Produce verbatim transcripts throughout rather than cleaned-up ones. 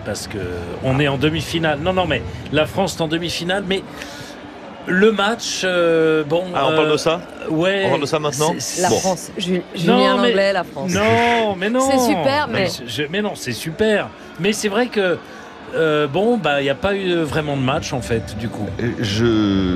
parce que on est en demi-finale. Non, non, mais la France est en demi-finale, mais le match, euh, bon. Ah, on euh, parle de ça. Ouais. On parle de ça maintenant. La bon. France, Ju- Julien mais, Langlais, la France. Non, mais non. C'est super, mais. Mais, je, mais non, c'est super. Mais c'est vrai que. Euh, bon, bah, il n'y a pas eu vraiment de match en fait, du coup. Je.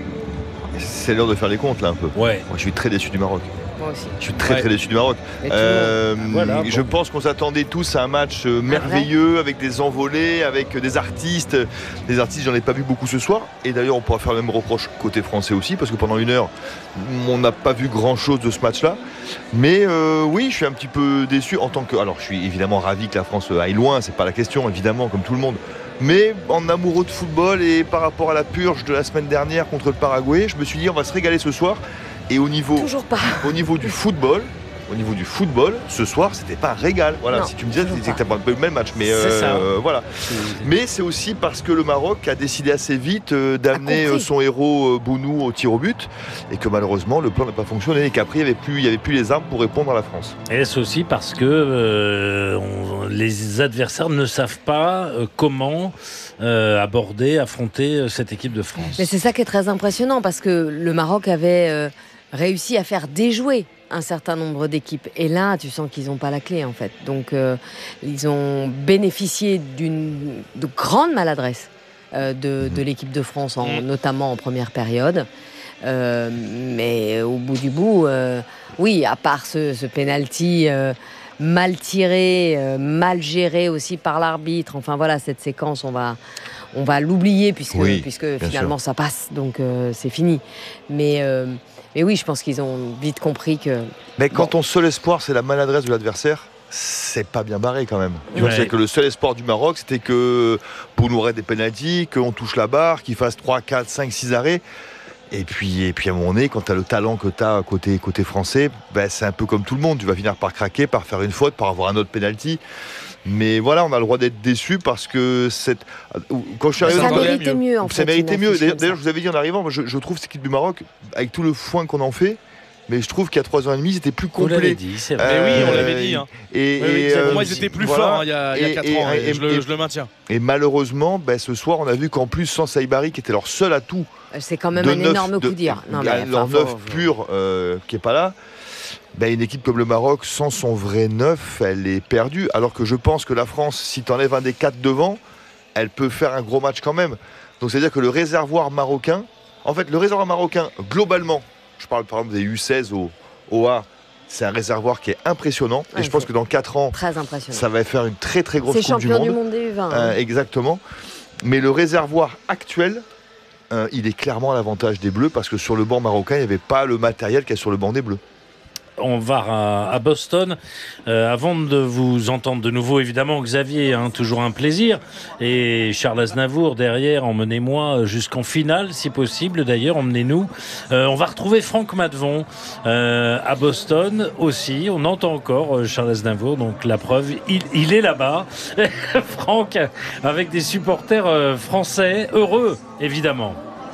C'est l'heure de faire les comptes là un peu. Ouais. Moi, je suis très déçu du Maroc. Moi aussi. Je suis très ouais. très déçu du Maroc. Euh, voilà, je bon. pense qu'on s'attendait tous à un match merveilleux avec des envolées, avec des artistes. Des artistes, j'en ai pas vu beaucoup ce soir. Et d'ailleurs, on pourra faire le même reproche côté français aussi, parce que pendant une heure, on n'a pas vu grand chose de ce match-là. Mais euh, oui, je suis un petit peu déçu en tant que. Alors, je suis évidemment ravi que la France aille loin, c'est pas la question, évidemment, comme tout le monde. Mais en amoureux de football et par rapport à la purge de la semaine dernière contre le Paraguay, je me suis dit on va se régaler ce soir. Et au niveau, Toujours pas. au niveau du football, au niveau du football, ce soir, c'était pas un régal. Voilà, Non, si tu me disais, toujours c'est que t'as pas eu le même match, mais C'est euh, ça. euh, voilà. Mais c'est aussi parce que le Maroc a décidé assez vite euh, d'amener euh, son héros euh, Bounou au tir au but, et que malheureusement le plan n'a pas fonctionné, et qu'après il n'y avait plus, il y avait plus les armes pour répondre à la France. Et c'est aussi parce que euh, on, les adversaires ne savent pas euh, comment euh, aborder, affronter euh, cette équipe de France. Mais c'est ça qui est très impressionnant parce que le Maroc avait euh, réussi à faire déjouer un certain nombre d'équipes. Et là, tu sens qu'ils n'ont pas la clé, en fait. Donc, euh, ils ont bénéficié d'une de grande maladresse euh, de, de l'équipe de France, en, Mmh. notamment en première période. Euh, mais au bout du bout, euh, oui, à part ce, ce penalty euh, mal tiré, euh, mal géré aussi par l'arbitre. Enfin, voilà, cette séquence, on va... On va l'oublier puisque, Oui, puisque finalement sûr. Ça passe, donc euh, c'est fini. Mais, euh, mais oui, je pense qu'ils ont vite compris que... Mais quand bon. ton seul espoir, c'est la maladresse de l'adversaire, c'est pas bien barré quand même. Tu Ouais. vois, c'est que le seul espoir du Maroc, c'était que pour nous des pénaltys, qu'on touche la barre, qu'il fasse trois, quatre, cinq, six arrêts. Et puis, et puis à un moment donné, quand tu as le talent que tu as côté, côté français, ben c'est un peu comme tout le monde. Tu vas finir par craquer, par faire une faute, par avoir un autre penalty. Mais voilà, on a le droit d'être déçu parce que cette... quand je suis arrivé ça dans méritait mieux, en fait. ça méritait mieux. D'ailleurs, ça. je vous avais dit en arrivant, moi, je, je trouve cette équipe du Maroc, avec tout le foin qu'on en fait, mais je trouve qu'il y a trois ans et demi, c'était plus Vous complet. l'avez dit, c'est vrai. Mais oui, on Euh, l'avait dit. Hein. Et, Oui, oui, et, c'est- euh, pour moi, ils étaient plus voilà. forts hein, il y a, il y a Et- quatre et- ans, et, et- je, le, et- je le maintiens. Et malheureusement, ben, ce soir, on a vu qu'en plus, sans Saïbari, qui était leur seul atout, C'est quand même de un neuf- énorme de- coup dire. Non, mais, leur enfin, neuf faut- pur euh, qui est pas là, ben, une équipe comme le Maroc, sans son vrai neuf, elle est perdue. Alors que je pense que la France, si tu enlèves un des quatre devant, elle peut faire un gros match quand même. Donc c'est-à-dire que le réservoir marocain, en fait, le réservoir marocain, globalement, je parle par exemple des U seize au, au A, c'est un réservoir qui est impressionnant. Ouais, et je pense c'est que dans quatre ans, Très impressionnant. ça va faire une très très grosse C'est Coupe du champion Monde. du monde des U vingt. Euh, hein. exactement. Mais le réservoir actuel, euh, il est clairement à l'avantage des Bleus parce que sur le banc marocain, il n'y avait pas le matériel qu'il y a sur le banc des Bleus. On va à, à Boston. Euh, avant de vous entendre de nouveau, évidemment, Xavier, hein, toujours un plaisir. Et Charles Aznavour, derrière, emmenez-moi jusqu'en finale, si possible. D'ailleurs, emmenez-nous. Euh, on va retrouver Franck Madvon euh, à Boston aussi. On entend encore euh, Charles Aznavour, donc la preuve, il, il est là-bas. Franck, avec des supporters euh, français, heureux, évidemment.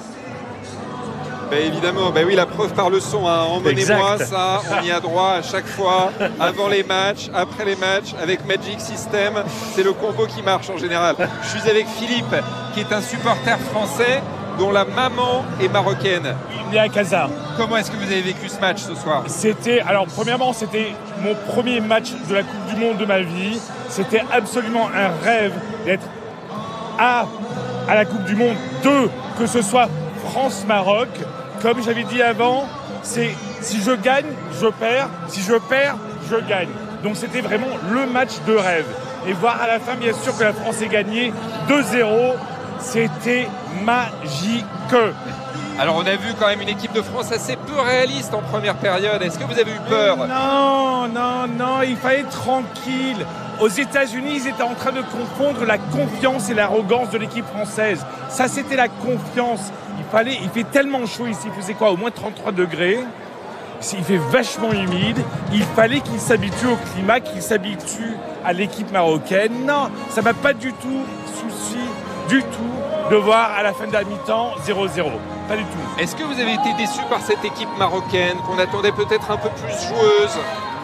Ben évidemment, ben oui, la preuve par le son, hein. Emmenez-moi, Exact. ça, on y a droit à chaque fois, avant les matchs, après les matchs, avec Magic System, c'est le combo qui marche en général. Je suis avec Philippe, qui est un supporter français, dont la maman est marocaine. Il est à Casa. Comment est-ce que vous avez vécu ce match ce soir? C'était, alors premièrement, c'était mon premier match de la Coupe du Monde de ma vie. C'était absolument un rêve d'être à, à la Coupe du Monde, deux, que ce soit France-Maroc. Comme j'avais dit avant, c'est si je gagne, je perds. Si je perds, je gagne. Donc c'était vraiment le match de rêve. Et voir à la fin, bien sûr, que la France ait gagné deux zéro, c'était magique. Alors on a vu quand même une équipe de France assez peu réaliste en première période. Est-ce que vous avez eu peur? Non, non, non, il fallait être tranquille. Aux États-Unis, ils étaient en train de confondre la confiance et l'arrogance de l'équipe française. Ça, c'était la confiance. Il fallait, il fait tellement chaud ici, il faisait quoi, au moins trente-trois degrés. Il fait vachement humide. Il fallait qu'ils s'habituent au climat, qu'ils s'habituent à l'équipe marocaine. Non, ça m'a pas du tout souci, du tout, de voir à la fin de la mi-temps zéro zéro. Pas du tout. Est-ce que vous avez été déçu par cette équipe marocaine, qu'on attendait peut-être un peu plus joueuse?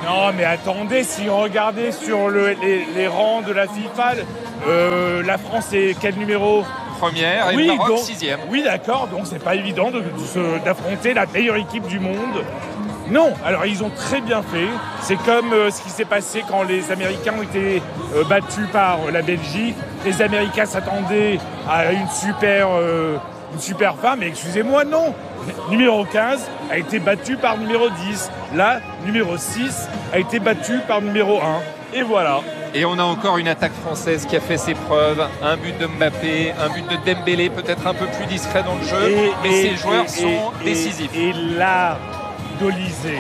Non, mais attendez, si on regardait sur le, les, les rangs de la FIFA, euh, la France est quel numéro? Première et oui, le Maroc donc, sixième. Oui, d'accord, donc c'est pas évident de, de se, d'affronter la meilleure équipe du monde. Non, alors ils ont très bien fait. C'est comme euh, ce qui s'est passé quand les Américains ont été euh, battus par euh, la Belgique. Les Américains s'attendaient à une super, euh, une super fin, mais excusez-moi, non. Numéro quinze a été battu par numéro dix. Là, numéro six a été battu par numéro un. Et voilà. Et on a encore une attaque française qui a fait ses preuves. Un but de Mbappé, un but de Dembélé, peut-être un peu plus discret dans le jeu. Et, mais et, ces joueurs et, sont et, décisifs. Et l'art d'Olysée,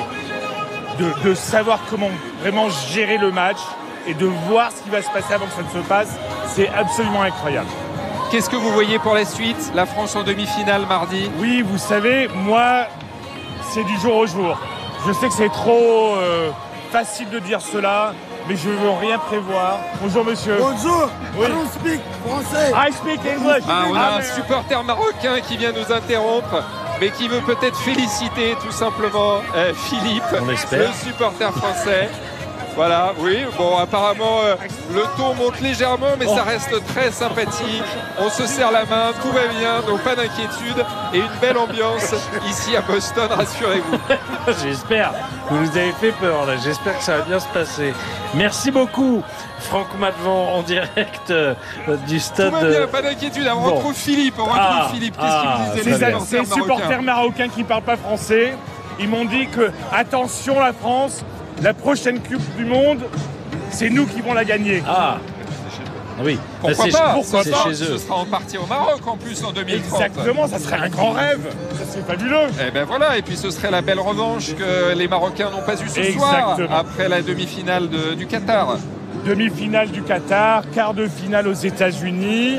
de, de savoir comment vraiment gérer le match et de voir ce qui va se passer avant que ça ne se passe, c'est absolument incroyable. Qu'est-ce que vous voyez pour la suite? La France en demi-finale mardi. Oui, vous savez, moi, c'est du jour au jour. Je sais que c'est trop euh, facile de dire cela, mais je ne veux rien prévoir. Bonjour, monsieur. Bonjour. Oui. I don't speak français. I speak English. Ah, on a Ah, un mais- supporter marocain qui vient nous interrompre, mais qui veut peut-être féliciter tout simplement euh, Philippe, On l'espère. le supporter français. Voilà, oui, bon, apparemment, euh, le ton monte légèrement, mais ça reste très sympathique. On se serre la main, tout va bien, donc pas d'inquiétude. Et une belle ambiance ici à Boston, rassurez-vous. J'espère. Vous nous avez fait peur là. J'espère que ça va bien se passer. Merci beaucoup, Franck Matvon, en direct euh, du Tout stade. va bien, pas d'inquiétude. On Bon. retrouve Philippe, on retrouve Ah, Philippe. Qu'est-ce ah, qu'il C'est disait, très les bien. c'est les supporters marocains qui ne parlent pas français. Ils m'ont dit que, attention la France, la prochaine Coupe du Monde, c'est nous qui vont la gagner. Ah. Ah oui. Pourquoi c'est pas, pourquoi c'est pas chez eux. Ce sera en partie au Maroc en plus en deux mille trente. Exactement, ça serait un grand rêve. Ça serait fabuleux. Et ben voilà, et puis ce serait la belle revanche que les Marocains n'ont pas eue ce soir Exactement. après la demi-finale de- du Qatar. Demi-finale du Qatar, quart de finale aux États-Unis.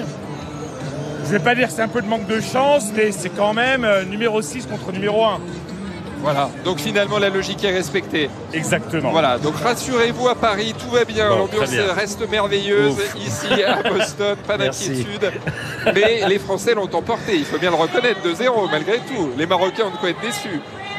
Je vais pas dire que c'est un peu de manque de chance, mais c'est quand même euh, numéro six contre numéro un. Voilà, donc finalement la logique est respectée. Exactement. Voilà, donc rassurez-vous à Paris, tout va bien, Bon, l'ambiance très bien. reste merveilleuse Ouf. ici à Boston, pas Merci. d'inquiétude. Mais les Français l'ont emporté, il faut bien le reconnaître, deux zéro malgré tout. Les Marocains ont de quoi être déçus.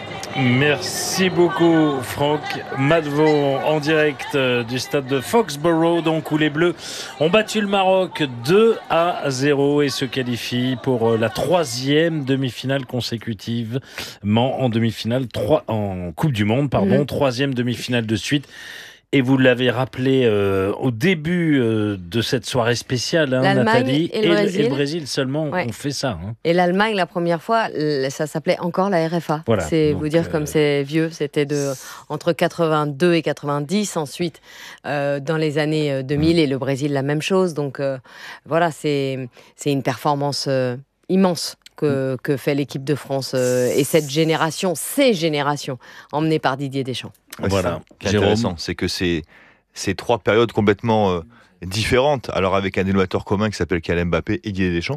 Merci beaucoup, Franck Matvon, en direct euh, du stade de Foxborough, donc où les Bleus ont battu le Maroc deux à zéro et se qualifient pour euh, la troisième demi-finale consécutivement en demi-finale, trois, en Coupe du Monde, pardon, Mmh. troisième demi-finale de suite. Et vous l'avez rappelé euh, au début euh, de cette soirée spéciale, hein, L'Allemagne Nathalie, et le Brésil. et le Brésil seulement Ouais. ont fait ça. Hein. Et l'Allemagne, la première fois, l- ça s'appelait encore la R F A. Voilà, C'est donc, vous dire euh, comme c'est vieux. C'était de entre quatre-vingt-deux et quatre-vingt-dix. Ensuite, euh, dans les années euh, deux mille, et le Brésil la même chose. Donc euh, voilà, c'est c'est une performance euh, immense que, que fait l'équipe de France euh, et cette génération, ces générations emmenées par Didier Deschamps. Ouais, Voilà. c'est ça qui est Jérôme. intéressant, c'est que c'est ces trois périodes complètement euh, différentes, alors avec un dénominateur commun qui s'appelle Kylian Mbappé et Didier Deschamps.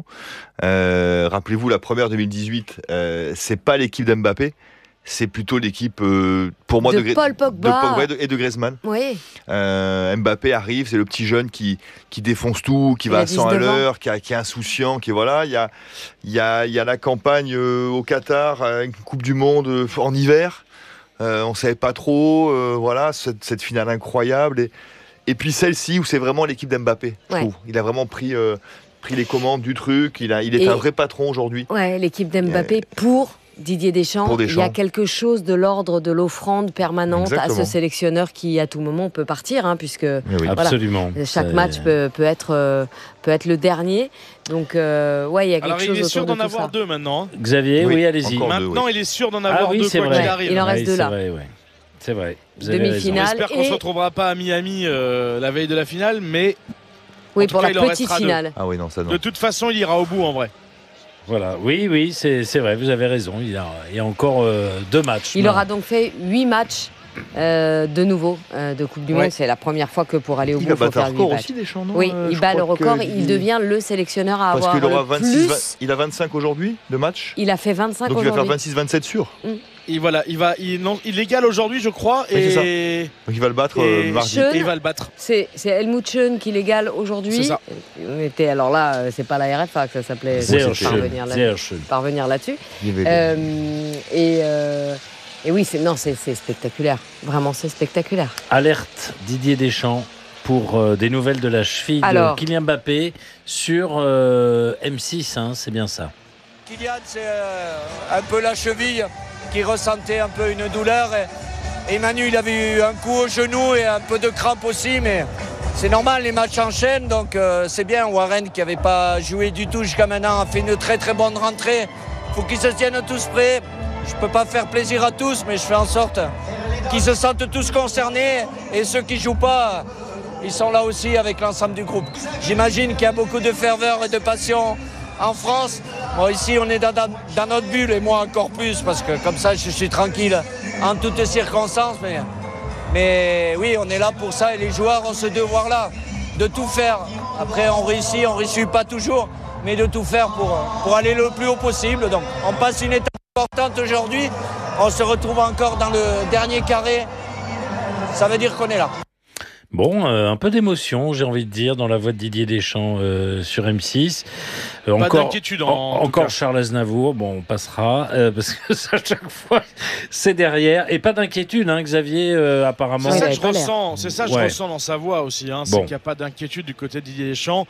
Euh, rappelez-vous, la première deux mille dix-huit, euh, c'est pas l'équipe d'Mbappé, c'est plutôt l'équipe, euh, pour moi, De de, Gri- Paul Pogba. de Pogba et de- et de Griezmann. Oui, Euh, Mbappé arrive, c'est le petit jeune qui, qui défonce tout, qui Il va a à cent à dix-neuf ans. l'heure, qui, a- qui est insouciant, qui est voilà. Il y a, il y a, il y a la campagne euh, au Qatar, euh, une Coupe du Monde euh, en hiver. Euh, on savait pas trop, euh, voilà, cette, cette finale incroyable. Et, et puis celle-ci où c'est vraiment l'équipe d'Mbappé, je Ouais. trouve. Il a vraiment pris, euh, pris les commandes du truc. Il, a, il est Et- un vrai patron aujourd'hui. ouais, l'équipe d'Mbappé pour Didier Deschamps, Pour il y a Deschamps. quelque chose de l'ordre de l'offrande permanente à Exactement. ce sélectionneur qui, à tout moment, peut partir, hein, puisque Eh oui. Voilà. Absolument. chaque C'est- match peut, peut, être, euh, peut être le dernier. Donc, euh, ouais, il y a quelque Alors chose il est sûr autour de d'en tout avoir ça. deux maintenant. hein. Xavier, oui, Oui, allez-y. encore. deux, Maintenant oui. il est sûr d'en Ah avoir oui, deux c'est quoi vrai. qu'il Ouais, arrive. il en reste Oui, deux c'est là. vrai, ouais. C'est vrai. Vous avez Demi-finale. raison. J'espère qu'on Et- se retrouvera pas à Miami euh, la veille de la finale, mais Oui, En tout pour cas, la il en petite restera deux. finale. Ah oui, non, ça non. de toute façon il ira au bout en vrai. Voilà. Oui, oui, c'est c'est vrai. Vous avez raison. Il y a, il y a encore euh, deux matchs. Il Non. aura donc fait huit matchs euh, de nouveau euh, de Coupe du Ouais. Monde. C'est la première fois que pour aller au Il bout, va il faut battre un faire huit record matchs. aussi, Deschamps, non Oui, Euh, il je bat le crois record. que- Il devient le sélectionneur à Parce avoir qu'il aura le vingt-six, plus. il a vingt-cinq aujourd'hui de matchs. Il a fait vingt-cinq Donc il va faire aujourd'hui. vingt-six vingt-sept sûr. Et voilà, il va, il, non, il égale aujourd'hui je crois Oui, c'est ça. et, Donc il va le battre euh, et, mardi. Schön. et il va le battre. C'est c'est Helmut Schön qui l'égale aujourd'hui. C'est ça. On était alors là, euh, c'est pas la R F A que ça s'appelait. Sehr c'était- schön. Parvenir là- Sehr schön. Parvenir là-dessus. Il y avait- Euh, et, euh, et oui, c'est, non, c'est, c'est spectaculaire. Vraiment, c'est spectaculaire. Alerte Didier Deschamps pour euh, des nouvelles de la cheville Alors. de Kylian Mbappé sur euh, M six, hein, c'est bien ça. Kylian, c'est euh, un peu la cheville qui ressentait un peu une douleur. Et, et Manu, il avait eu un coup au genou et un peu de crampe aussi, mais c'est normal, les matchs enchaînent, donc euh, c'est bien. Warren, qui n'avait pas joué du tout jusqu'à maintenant, a fait une très très bonne rentrée. Il faut qu'ils se tiennent tous prêts. Je ne peux pas faire plaisir à tous, mais je fais en sorte qu'ils se sentent tous concernés. Et ceux qui ne jouent pas, ils sont là aussi avec l'ensemble du groupe. J'imagine qu'il y a beaucoup de ferveur et de passion en France. Bon, ici, on est dans, dans, dans notre bulle, et moi encore plus, parce que comme ça, je suis tranquille en toutes circonstances. Mais, mais oui, on est là pour ça, et les joueurs ont ce devoir-là, de tout faire. Après, on réussit, on ne réussit pas toujours, mais de tout faire pour, pour aller le plus haut possible. Donc, on passe une étape importante aujourd'hui. On se retrouve encore dans le dernier carré. Ça veut dire qu'on est là. Bon, euh, un peu d'émotion, j'ai envie de dire, dans la voix de Didier Deschamps euh, sur M six. Euh, Pas encore, d'inquiétude en, en, en encore Charles Aznavour, bon, on passera, euh, parce que ça, à chaque fois, c'est derrière. Et pas d'inquiétude, hein, Xavier, euh, apparemment. C'est ça Ouais, que je pas l'air. ressens, c'est ça que Ouais. je ressens dans sa voix aussi. Hein, c'est Bon. qu'il n'y a pas d'inquiétude du côté de Didier Deschamps.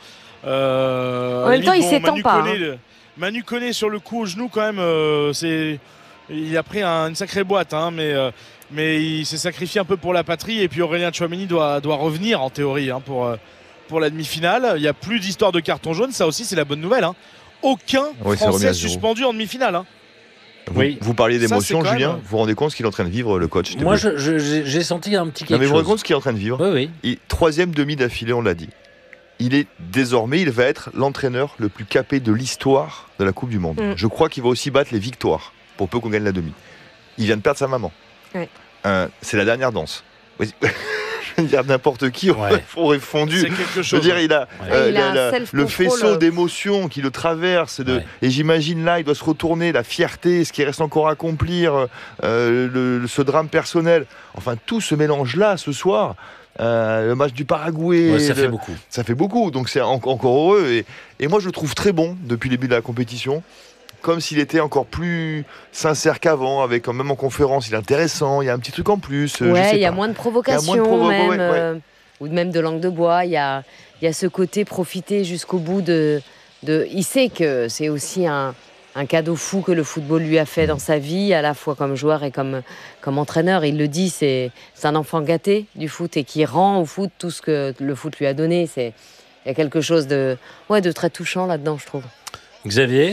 Euh, En même temps, il bon, s'étend Manu pas, Koné, le- Manu Koné sur le coup au genou quand même, euh, c'est, il a pris un- une sacrée boîte, hein, mais, euh, mais il s'est sacrifié un peu pour la patrie. Et puis Aurélien Tchouaméni doit, doit revenir en théorie hein, pour, euh, pour la demi-finale. Il n'y a plus d'histoire de carton jaune, ça aussi c'est la bonne nouvelle. Hein. Aucun Oui, c'est remis Français à zéro. suspendu en demi-finale. Hein. Vous, Oui. vous parliez Ça, d'émotion, c'est quand Julien. même- Vous vous rendez compte ce qu'il est en train de vivre, le coach Moi, je, je- j'ai, j'ai senti un petit Non, quelque mais vous vous rendez chose. compte ce qu'il est en train de vivre. Oui, oui. Et troisième demi d'affilée, on l'a dit. Il est désormais, il va être l'entraîneur le plus capé de l'histoire de la Coupe du Monde. Mm. Je crois qu'il va aussi battre les victoires pour peu qu'on gagne la demi. Il vient de perdre sa maman. Ouais. Euh, c'est la dernière danse. Oui. Je veux dire, n'importe qui aurait, Ouais. aurait fondu. C'est quelque Je veux chose. dire, il a, Ouais. euh, Il a la- un la- self-control, le faisceau euh. d'émotions qui le traverse. De, Ouais. Et j'imagine là, il doit se retourner, la fierté, ce qui reste encore à accomplir, euh, le- ce drame personnel. Enfin, tout ce mélange-là ce soir. Euh, le match du Paraguay, Ouais, ça le- fait beaucoup. ça fait beaucoup, donc c'est en- encore heureux. Et, et moi, je le trouve très bon depuis le début de la compétition. Comme s'il était encore plus sincère qu'avant, avec même en conférence, il est intéressant, il y a un petit truc en plus. euh, je Ouais, sais il y a pas. moins de provocation, Il y a moins de provo- même, ouais, ouais. euh, ou même de langue de bois. Il y a, il y a ce côté profiter jusqu'au bout de, de. Il sait que c'est aussi un, un cadeau fou que le football lui a fait dans sa vie, à la fois comme joueur et comme, comme entraîneur. Il le dit, c'est, c'est un enfant gâté du foot et qui rend au foot tout ce que le foot lui a donné. C'est, il y a quelque chose de, ouais, de très touchant là-dedans, je trouve. Xavier,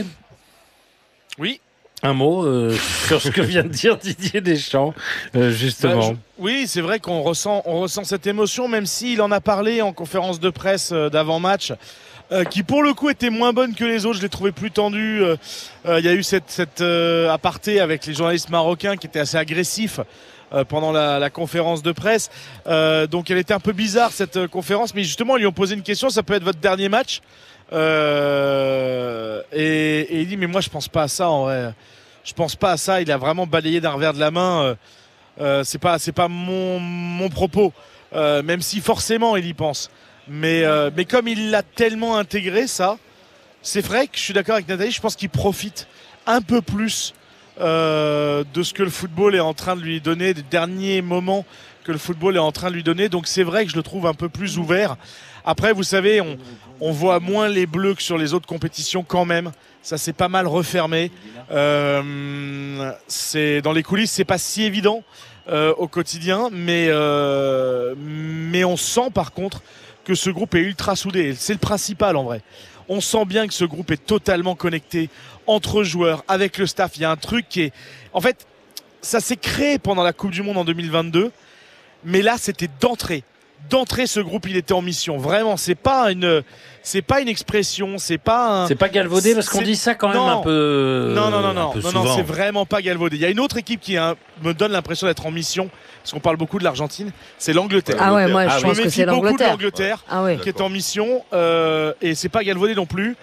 Oui. un mot euh, sur ce que vient de dire Didier Deschamps, euh, justement. Bah, je- oui, c'est vrai qu'on ressent, on ressent cette émotion, même s'il en a parlé en conférence de presse euh, d'avant-match, euh, qui pour le coup était moins bonne que les autres. Je l'ai trouvé plus tendu. Euh, euh, Il y a eu cette, cette euh, aparté avec les journalistes marocains qui étaient assez agressifs euh, pendant la, la conférence de presse. Euh, donc elle était un peu bizarre cette euh, conférence, mais justement ils lui ont posé une question. Ça peut être votre dernier match. Euh, et, et il dit mais moi je pense pas à ça en vrai. Je pense pas à ça. Il a vraiment balayé d'un revers de la main. Euh, euh, c'est pas c'est pas mon mon propos. Euh, même si forcément il y pense. Mais euh, mais comme il l'a tellement intégré ça, c'est vrai que je suis d'accord avec Nathalie. Je pense qu'il profite un peu plus euh, de ce que le football est en train de lui donner, des derniers moments que le football est en train de lui donner. Donc c'est vrai que je le trouve un peu plus ouvert. Après, vous savez, on, on voit moins les Bleus que sur les autres compétitions quand même. Ça s'est pas mal refermé. Euh, c'est, dans les coulisses, c'est pas si évident euh, au quotidien, mais, euh, mais on sent par contre que ce groupe est ultra soudé. C'est le principal en vrai. On sent bien que ce groupe est totalement connecté entre joueurs, avec le staff. Il y a un truc qui est... En fait, ça s'est créé pendant la Coupe du Monde en deux mille vingt-deux, mais là, c'était d'entrée. D'entrée, ce groupe, il était en mission. Vraiment, c'est pas une, c'est pas une expression, c'est pas un... C'est pas galvaudé parce qu'on c'est- dit ça quand même non. un peu. Non, non, non, un non, peu non, non, souvent. c'est vraiment pas galvaudé. Il y a une autre équipe qui hein, me donne l'impression d'être en mission, parce qu'on parle beaucoup de l'Argentine, c'est l'Angleterre. Ah ouais, moi Ah je oui. Je pense me que méfie c'est beaucoup de l'Angleterre. l'Angleterre, Ah oui. qui est en mission, euh, et c'est pas galvaudé non plus.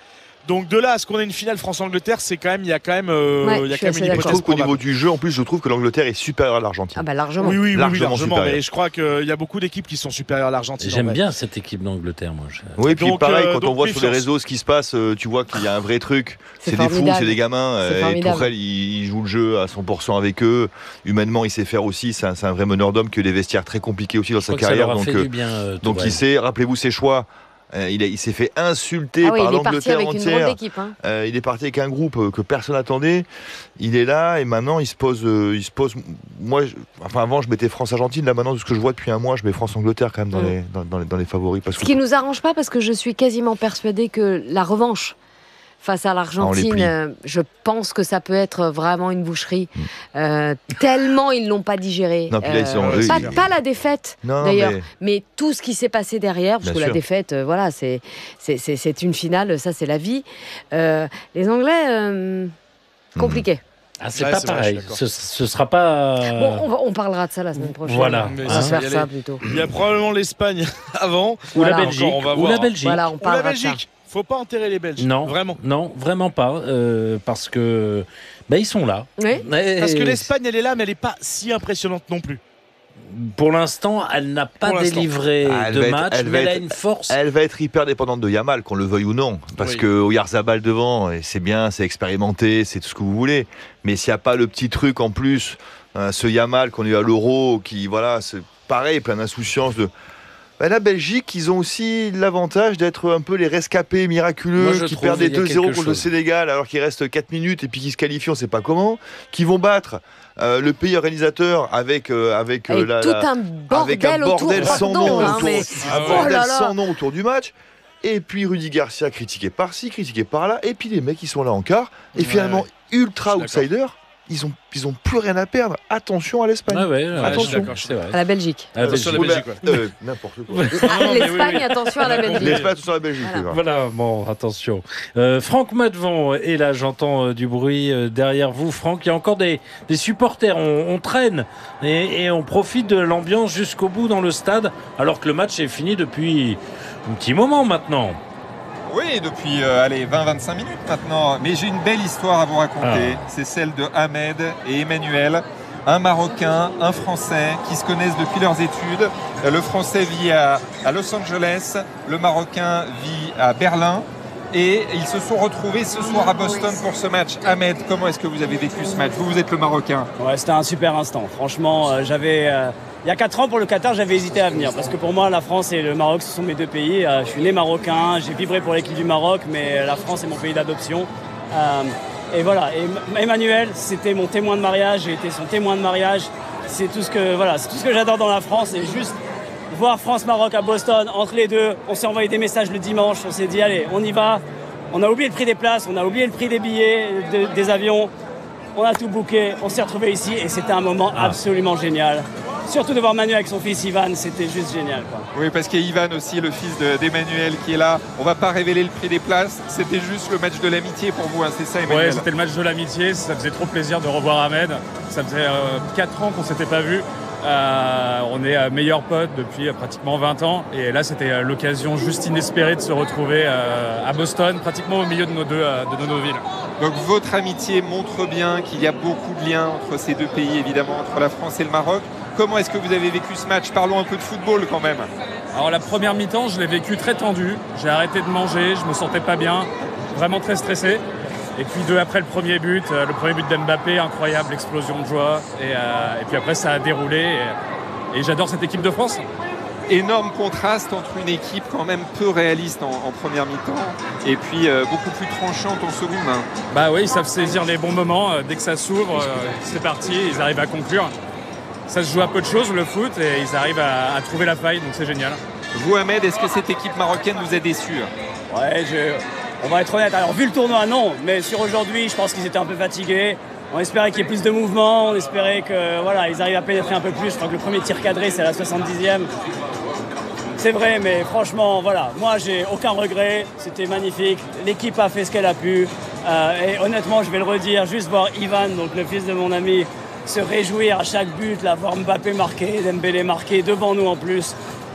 Donc de là à ce qu'on ait une finale France-Angleterre, c'est quand même, il y a quand même, euh, Ouais, il y a je quand même suis une assez Je hypothèse trouve qu'au probable. niveau du jeu, en plus, je trouve que l'Angleterre est supérieure à l'Argentine. Ah bah largement. Oui, oui, oui, oui, Largement largement. supérieur. Mais je crois qu'il y a beaucoup d'équipes qui sont supérieures à l'Argentine. en J'aime vrai. bien cette équipe d'Angleterre, moi. Je- Oui, et puis Donc, pareil, euh, quand on donc voit sur les méfiance. réseaux ce qui se passe, euh, tu vois qu'il y a un vrai truc. C'est C'est des fous, formidable. c'est des gamins. C'est euh, Et formidable. Tourelle, il, il joue le jeu à cent pour cent avec eux. Humainement, il sait faire aussi. C'est un, c'est un vrai meneur d'homme qui a eu des vestiaires très compliqués aussi dans Je sa crois que ça carrière. leur a Donc, fait euh, du bien. euh, donc Tourelle. il sait, rappelez-vous ses choix. Euh, il, a- il s'est fait insulter Ah oui, par il est parti l'Angleterre avec une drôle entière. d'équipe. Hein. Euh, il est parti avec un groupe euh, que personne n'attendait. Il est là et maintenant il se pose. euh, il se pose. Moi, je- enfin avant je mettais France-Argentine. Là maintenant de ce que je vois depuis un mois, je mets France-Angleterre quand même dans, Mm. les, dans, dans les, dans les favoris. Parce Ce que qui nous arrange pas parce que je suis quasiment persuadée que la revanche face à Ah, on les l'Argentine, plie. euh, je pense que ça peut être vraiment une boucherie. Euh, tellement ils l'ont pas digéré. Non, puis là, ils sont- eux, pas, ils- pas la défaite Non, d'ailleurs, mais- mais... tout ce qui s'est passé derrière, parce Bien que la sûr. défaite, euh, voilà, c'est c'est c'est- c'est une finale, ça c'est la vie. Euh, les Anglais, euh, compliqué. Ah, c'est Ouais, pas c'est vrai, pareil. je suis d'accord. ce, ce sera pas. euh, Bon, on, va- on parlera de ça la semaine prochaine. Voilà. Mais On ça, va ça faire va y ça aller. plutôt. Il y a probablement l'Espagne avant. Ou Voilà. la Belgique. Encore, on va ou voir. la Belgique. Voilà, on Ou la parlera de ça. Belgique. Faut pas enterrer les Belges. Non, Vraiment. Non, vraiment pas. euh, parce que ben, ils sont là. Oui. Et Parce que l'Espagne, elle est là, mais elle est pas si impressionnante non plus. pour l'instant, elle n'a pas Pour l'instant. délivré Ah, elle de va être- match, elle mais va elle a être- une force. Elle va être hyper dépendante de Yamal, qu'on le veuille ou non. Parce Oui. que Oyarzabal devant, et c'est bien, c'est expérimenté, c'est tout ce que vous voulez. Mais s'il n'y a pas le petit truc en plus, hein, ce Yamal qu'on a eu à l'Euro, qui, voilà, c'est pareil, plein d'insouciance. De... Ben, la Belgique, ils ont aussi l'avantage d'être un peu les rescapés miraculeux Moi, je qui trouve perdaient il y a deux zéro quelque contre le chose. Sénégal alors qu'il reste quatre minutes et puis qui se qualifient, on ne sait pas comment, qui vont battre euh, le pays organisateur avec, euh, avec, euh, Avec la, tout la- un avec un bordel autour, bordel sans pardon, nom hein, autour, mais- un Ah ouais. bordel Oh là là. sans nom autour du match. Et puis Rudy Garcia critiqué par-ci, critiqué par-là. Et puis les mecs qui sont là en quart. Et Ouais, finalement, ouais. ultra Je suis outsider, ils ont, ils ont plus rien à perdre. Attention à l'Espagne. Ah ouais, ouais, Attention. je suis d'accord, À la Belgique. c'est vrai. À la Attention à la Belgique. Belgique, ouais. Euh, N'importe quoi. Ah, non, mais oui, L'Espagne, oui. attention à la Belgique. L'Espagne, attention à la Belgique. Voilà. les gars. Voilà, bon, attention. Euh, Franck Madevon est là, j'entends euh, du bruit euh, derrière vous. Franck, il y a encore des, des supporters, on, on traîne et, et on profite de l'ambiance jusqu'au bout dans le stade, alors que le match est fini depuis un petit moment maintenant. Oui, depuis euh, allez, vingt à vingt-cinq minutes maintenant. Mais j'ai une belle histoire à vous raconter. C'est celle de Ahmed et Emmanuel, un Marocain, un Français qui se connaissent depuis leurs études. Euh, Le Français vit à, à Los Angeles, le Marocain vit à Berlin. Et ils se sont retrouvés ce soir à Boston pour ce match. Ahmed, comment est-ce que vous avez vécu ce match? Vous, vous êtes le Marocain. Ouais, c'était un super instant. Franchement, euh, j'avais, euh, il y a quatre ans pour le Qatar, j'avais hésité à venir parce que pour moi, la France et le Maroc, ce sont mes deux pays. Euh, je suis né marocain, j'ai vibré pour l'équipe du Maroc, mais la France est mon pays d'adoption. Euh, et voilà. Et M- Emmanuel, c'était mon témoin de mariage. J'ai été son témoin de mariage. C'est tout ce que, voilà, c'est tout ce que j'adore dans la France. Et juste voir France-Maroc à Boston, entre les deux, on s'est envoyé des messages le dimanche. On s'est dit, allez, on y va. On a oublié le prix des places, on a oublié le prix des billets, de- des avions. On a tout booké, on s'est retrouvés ici et c'était un moment absolument génial. Surtout de voir Manu avec son fils Ivan, c'était juste génial, quoi. Oui, parce qu'il y a Ivan aussi, le fils de- d'Emmanuel, qui est là. On va pas révéler le prix des places. C'était juste le match de l'amitié pour vous, hein, c'est ça, Emmanuel? Ouais, c'était le match de l'amitié, ça faisait trop plaisir de revoir Ahmed. Ça faisait quatre ans qu'on s'était pas vus. Euh, on est euh, meilleurs potes depuis euh, pratiquement vingt ans. Et là, c'était euh, l'occasion juste inespérée de se retrouver euh, à Boston, pratiquement au milieu de nos deux, euh, de nos deux villes. Donc votre amitié montre bien qu'il y a beaucoup de liens entre ces deux pays, évidemment, entre la France et le Maroc. Comment est-ce que vous avez vécu ce match? Parlons un peu de football quand même. Alors la première mi-temps, je l'ai vécu très tendu. J'ai arrêté de manger, je me sentais pas bien, vraiment très stressé. Et puis deux après le premier but, euh, le premier but d'Mbappé, incroyable explosion de joie. Et, euh, et puis après ça a déroulé. Et, et j'adore cette équipe de France. Énorme contraste entre une équipe quand même peu réaliste en, en première mi-temps et puis euh, beaucoup plus tranchante en seconde. Hein. Bah oui, ils savent saisir les bons moments. Euh, Dès que ça s'ouvre, euh, c'est parti, ils arrivent à conclure. Ça se joue à peu de choses le foot et ils arrivent à, à trouver la faille, donc c'est génial. Vous, Ahmed, est-ce que cette équipe marocaine vous a déçu? Ouais, je... on va être honnête. Alors, vu le tournoi, non. Mais sur aujourd'hui, je pense qu'ils étaient un peu fatigués. On espérait qu'il y ait plus de mouvement. On espérait que, voilà, ils arrivent à pénétrer un peu plus. Je crois que le premier tir cadré, c'est à la soixante-dixième. C'est vrai, mais franchement, voilà. Moi, j'ai aucun regret. C'était magnifique. L'équipe a fait ce qu'elle a pu. Euh, et honnêtement, je vais le redire, juste voir Ivan, donc le fils de mon ami, se réjouir à chaque but, là, voir Mbappé marquer, Dembélé marquer devant nous en plus.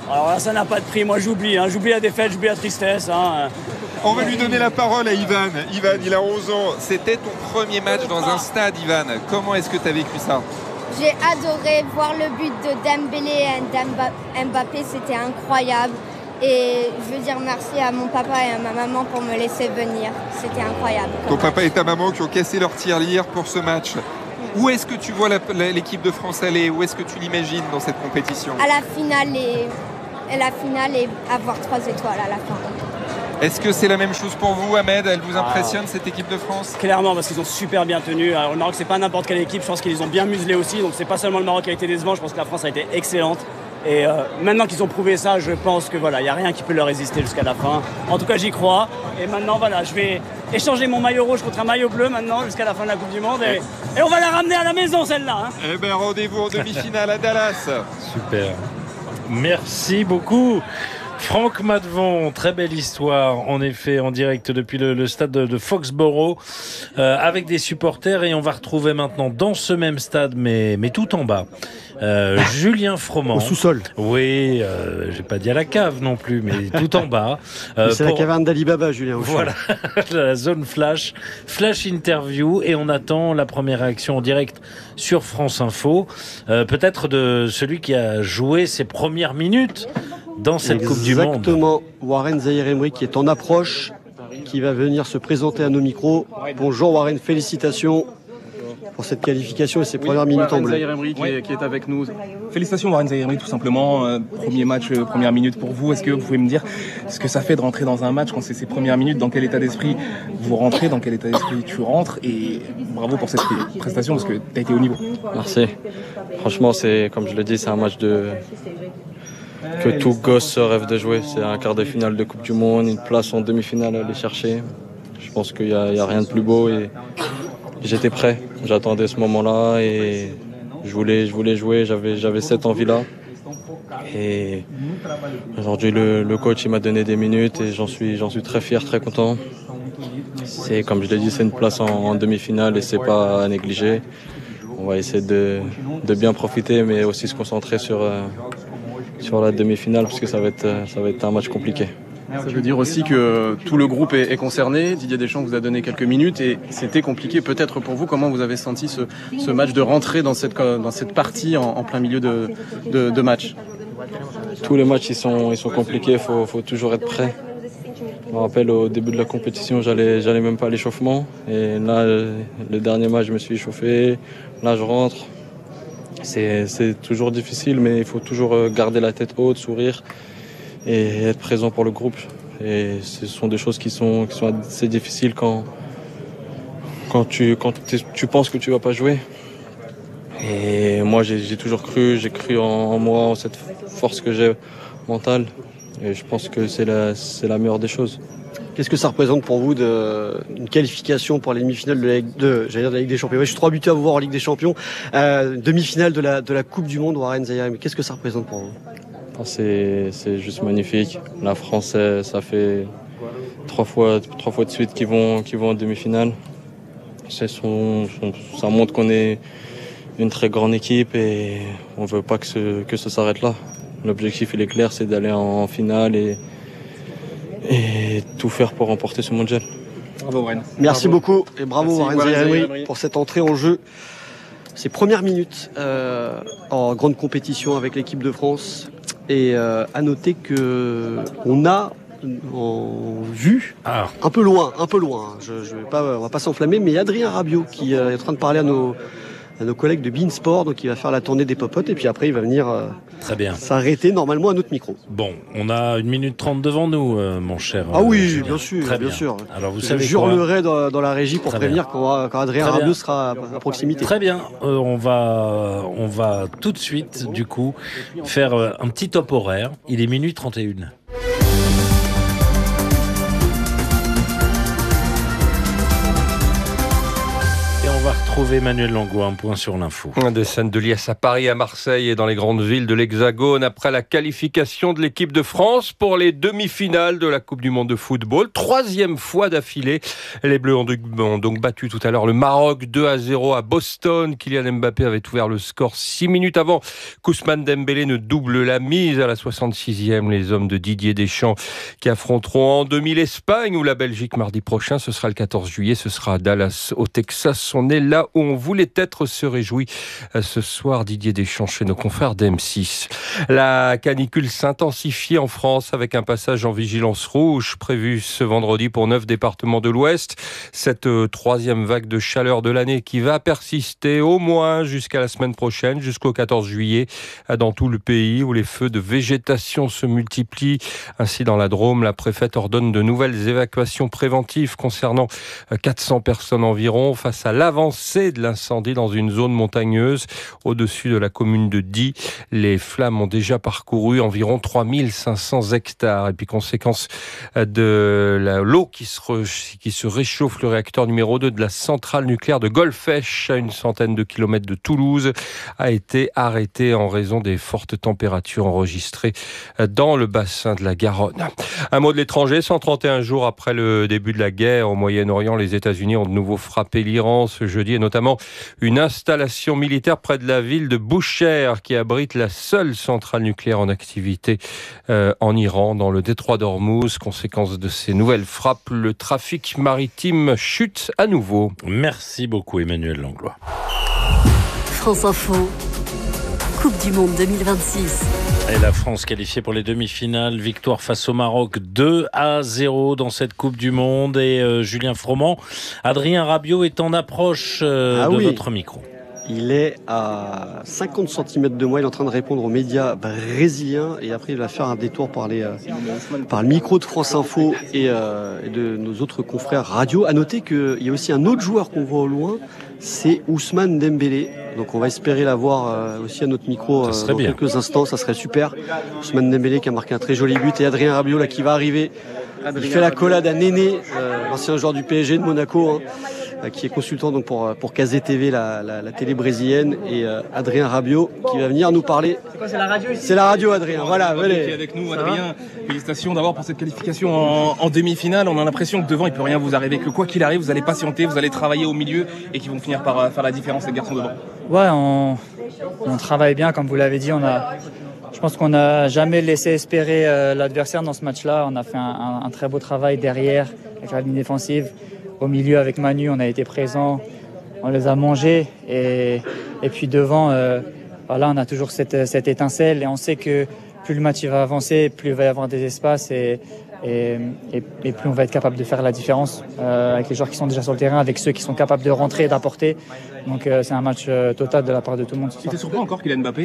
Alors là, ça n'a pas de prix. Moi, j'oublie. Hein. J'oublie la défaite, j'oublie la tristesse. Hein. On va lui donner la parole à Ivan. Ivan, il a onze ans. C'était ton premier match dans un stade, Ivan. Comment est-ce que tu as vécu ça? J'ai adoré voir le but de Dembélé et Mbappé. C'était incroyable. Et je veux dire merci à mon papa et à ma maman pour me laisser venir. C'était incroyable. Ton papa et ta maman qui ont cassé leur tirelire pour ce match. Où est-ce que tu vois la, la, l'équipe de France aller? Où est-ce que tu l'imagines dans cette compétition? À la finale et, et la finale et avoir trois étoiles à la fin. Est-ce que c'est la même chose pour vous, Ahmed? Elle vous impressionne, cette équipe de France? Clairement, parce qu'ils ont super bien tenu. Alors, le Maroc, c'est pas n'importe quelle équipe. Je pense qu'ils les ont bien muselés aussi. Donc c'est pas seulement le Maroc qui a été décevant. Je pense que la France a été excellente. Et euh, maintenant qu'ils ont prouvé ça, je pense que voilà, il n'y a rien qui peut leur résister jusqu'à la fin. En tout cas, j'y crois. Et maintenant, voilà, je vais échanger mon maillot rouge contre un maillot bleu maintenant jusqu'à la fin de la Coupe du Monde. Et, et on va la ramener à la maison, celle-là. Hein. Eh bien, rendez-vous en demi-finale à Dallas. Super. Merci beaucoup. Franck Matvon, très belle histoire, en effet, en direct depuis le, le stade de, de Foxborough, euh, avec des supporters, et on va retrouver maintenant dans ce même stade, mais, mais tout en bas, euh, Julien Froment. Au sous-sol. Oui, euh, j'ai pas dit à la cave non plus, mais tout en bas. Euh, c'est pour... la caverne d'Alibaba, Julien. Voilà, la zone flash, flash interview, et on attend la première réaction en direct sur France Info, euh, peut-être de celui qui a joué ses premières minutes dans cette Exactement. Coupe du Monde. Exactement. Warren Zaïre-Emery qui est en approche, qui va venir se présenter à nos micros. Bonjour Warren, félicitations pour cette qualification et ses oui, premières minutes en bleu. Warren Zaïre-Emery qui, ouais. qui est avec nous. Félicitations Warren Zaïre-Emery tout simplement. Euh, premier match, euh, première minute pour vous. Est-ce que vous pouvez me dire ce que ça fait de rentrer dans un match quand c'est ses premières minutes? Dans quel état d'esprit vous rentrez? Dans quel état d'esprit tu rentres? Et bravo pour cette prestation parce que tu as été au niveau. Merci. Franchement, c'est comme je l'ai dit, c'est un match de... que tout gosse rêve de jouer. C'est un quart de finale de Coupe du Monde, une place en demi-finale à aller chercher. Je pense qu'il n'y a, a rien de plus beau et j'étais prêt. J'attendais ce moment-là et je voulais, je voulais jouer. J'avais, j'avais cette envie-là. Et aujourd'hui, le, le coach il m'a donné des minutes et j'en suis, j'en suis très fier, très content. C'est, comme je l'ai dit, c'est une place en, en demi-finale et c'est pas à négliger. On va essayer de, de bien profiter, mais aussi se concentrer sur... Euh, sur la demi-finale parce que ça va être, ça va être un match compliqué. Ça veut dire aussi que tout le groupe est, est concerné. Didier Deschamps vous a donné quelques minutes et c'était compliqué peut-être pour vous. Comment vous avez senti ce, ce match de rentrer dans cette, dans cette partie en, en plein milieu de, de, de match? Tous les matchs ils sont, ils sont compliqués, il faut, faut toujours être prêt. Je me rappelle au début de la compétition, j'allais, j'allais même pas à l'échauffement. Et là, le dernier match, je me suis échauffé. Là, je rentre. C'est, c'est toujours difficile, mais il faut toujours garder la tête haute, sourire et être présent pour le groupe. Et ce sont des choses qui sont, qui sont assez difficiles quand, quand, tu, quand tu penses que tu ne vas pas jouer. Et moi, j'ai, j'ai toujours cru, j'ai cru en, en moi, en cette force que j'ai mentale. Et je pense que c'est la, c'est la meilleure des choses. Qu'est-ce que ça représente pour vous de, une qualification pour les demi-finales de la Ligue, de, j'allais dire de la Ligue des Champions? Ouais, je suis trop habitué à vous voir en Ligue des Champions. Euh, demi-finale de la, de la Coupe du Monde, Warren Zaïre. Qu'est-ce que ça représente pour vous? C'est, c'est juste magnifique. La France, ça fait trois fois, trois fois de suite qu'ils vont, qu'ils vont en demi-finale. C'est son, son, ça montre qu'on est une très grande équipe et on ne veut pas que, ce, que ça s'arrête là. L'objectif, il est clair, c'est d'aller en, en finale et et tout faire pour remporter ce mondial. Bravo Warren. Merci bravo. beaucoup et bravo Warren Zaïre pour cette entrée en jeu. Ses premières minutes euh, en grande compétition avec l'équipe de France. Et euh, à noter que on a en vue ah. un peu loin, un peu loin. Je, je vais pas, on va pas s'enflammer, mais Adrien Rabiot qui euh, est en train de parler à nos à nos collègues de Beansport, donc il va faire la tournée des popotes et puis après il va venir euh, Très bien. s'arrêter normalement à notre micro. Bon, on a une minute trente devant nous, euh, mon cher. Ah oui, Julien. bien sûr, Très bien bien. sûr. Alors vous je savez hurlerai dans, dans la régie pour Très prévenir quand, quand Adrien Rabiot sera à proximité. Très bien, euh, on va on va tout de suite du coup faire euh, un petit top horaire. Il est minuit trente et une. retrouver Emmanuel Langlois, un point sur l'info. Des scènes de liesse à Paris, à Marseille et dans les grandes villes de l'Hexagone après la qualification de l'équipe de France pour les demi-finales de la Coupe du Monde de football. Troisième fois d'affilée. Les Bleus ont donc battu tout à l'heure le Maroc deux à zéro à Boston. Kylian Mbappé avait ouvert le score six minutes avant qu'Ousmane Dembélé ne double la mise à la soixante-sixième. Les hommes de Didier Deschamps qui affronteront en demi l'Espagne ou la Belgique mardi prochain. Ce sera le quatorze juillet. Ce sera à Dallas, au Texas. On est là où on voulait être, se réjouit ce soir Didier Deschamps chez nos confrères d'M six. La canicule s'intensifie en France avec un passage en vigilance rouge prévu ce vendredi pour neuf départements de l'Ouest. Cette euh, troisième vague de chaleur de l'année qui va persister au moins jusqu'à la semaine prochaine, jusqu'au quatorze juillet, dans tout le pays où les feux de végétation se multiplient. Ainsi, dans la Drôme, la préfète ordonne de nouvelles évacuations préventives concernant quatre cents personnes environ face à l'avancée de l'incendie dans une zone montagneuse au-dessus de la commune de Die. Les flammes ont déjà parcouru environ trois mille cinq cents hectares. Et puis, conséquence de la, l'eau qui se, re, qui se réchauffe, le réacteur numéro deux de la centrale nucléaire de Golfech, à une centaine de kilomètres de Toulouse, a été arrêté en raison des fortes températures enregistrées dans le bassin de la Garonne. Un mot de l'étranger, cent trente et un jours après le début de la guerre au Moyen-Orient, les États-Unis ont de nouveau frappé l'Iran ce jeudi, et notamment une installation militaire près de la ville de Bushehr qui abrite la seule centrale nucléaire en activité euh, en Iran, dans le détroit d'Ormuz. Conséquence de ces nouvelles frappes, le trafic maritime chute à nouveau. Merci beaucoup Emmanuel Langlois. France Info, Coupe du Monde deux mille vingt-six. Et la France qualifiée pour les demi-finales, victoire face au Maroc deux à zéro dans cette Coupe du Monde. Et euh, Julien Froment, Adrien Rabiot est en approche euh, ah de oui. votre micro. Il est à cinquante centimètres de moi, il est en train de répondre aux médias brésiliens et après il va faire un détour par, les, euh, par le micro de France Info et, euh, et de nos autres confrères radio. À noter qu'il y a aussi un autre joueur qu'on voit au loin, c'est Ousmane Dembélé. Donc on va espérer l'avoir euh, aussi à notre micro euh, dans bien. quelques instants, ça serait super. Ousmane Dembélé qui a marqué un très joli but et Adrien Rabiot là qui va arriver. Il fait la collade à Néné, euh, l'ancien joueur du P S G de Monaco, hein, euh, qui est consultant donc pour pour Cazé T V, la, la, la télé brésilienne, et euh, Adrien Rabiot qui va venir nous parler. C'est quoi, c'est la radio ici ? C'est la radio, Adrien. Voilà, Qui est avec nous, Adrien. Félicitations d'abord pour cette qualification en, en demi-finale. On a l'impression que devant il peut rien vous arriver, que quoi qu'il arrive, vous allez patienter, vous allez travailler au milieu et qu'ils vont finir par faire la différence, les garçons devant. Ouais, on, on travaille bien, comme vous l'avez dit. On a, je pense qu'on n'a jamais laissé espérer euh, l'adversaire dans ce match-là. On a fait un, un, un très beau travail derrière avec la ligne défensive. Au milieu avec Manu, on a été présents, on les a mangés. Et, et puis devant, euh, voilà, on a toujours cette, cette étincelle et on sait que plus le match il va avancer, plus il va y avoir des espaces et, et, et, et plus on va être capable de faire la différence euh, avec les joueurs qui sont déjà sur le terrain, avec ceux qui sont capables de rentrer et d'apporter. Donc euh, c'est un match euh, total de la part de tout le monde. Tu te surprends encore Kylian Mbappé ?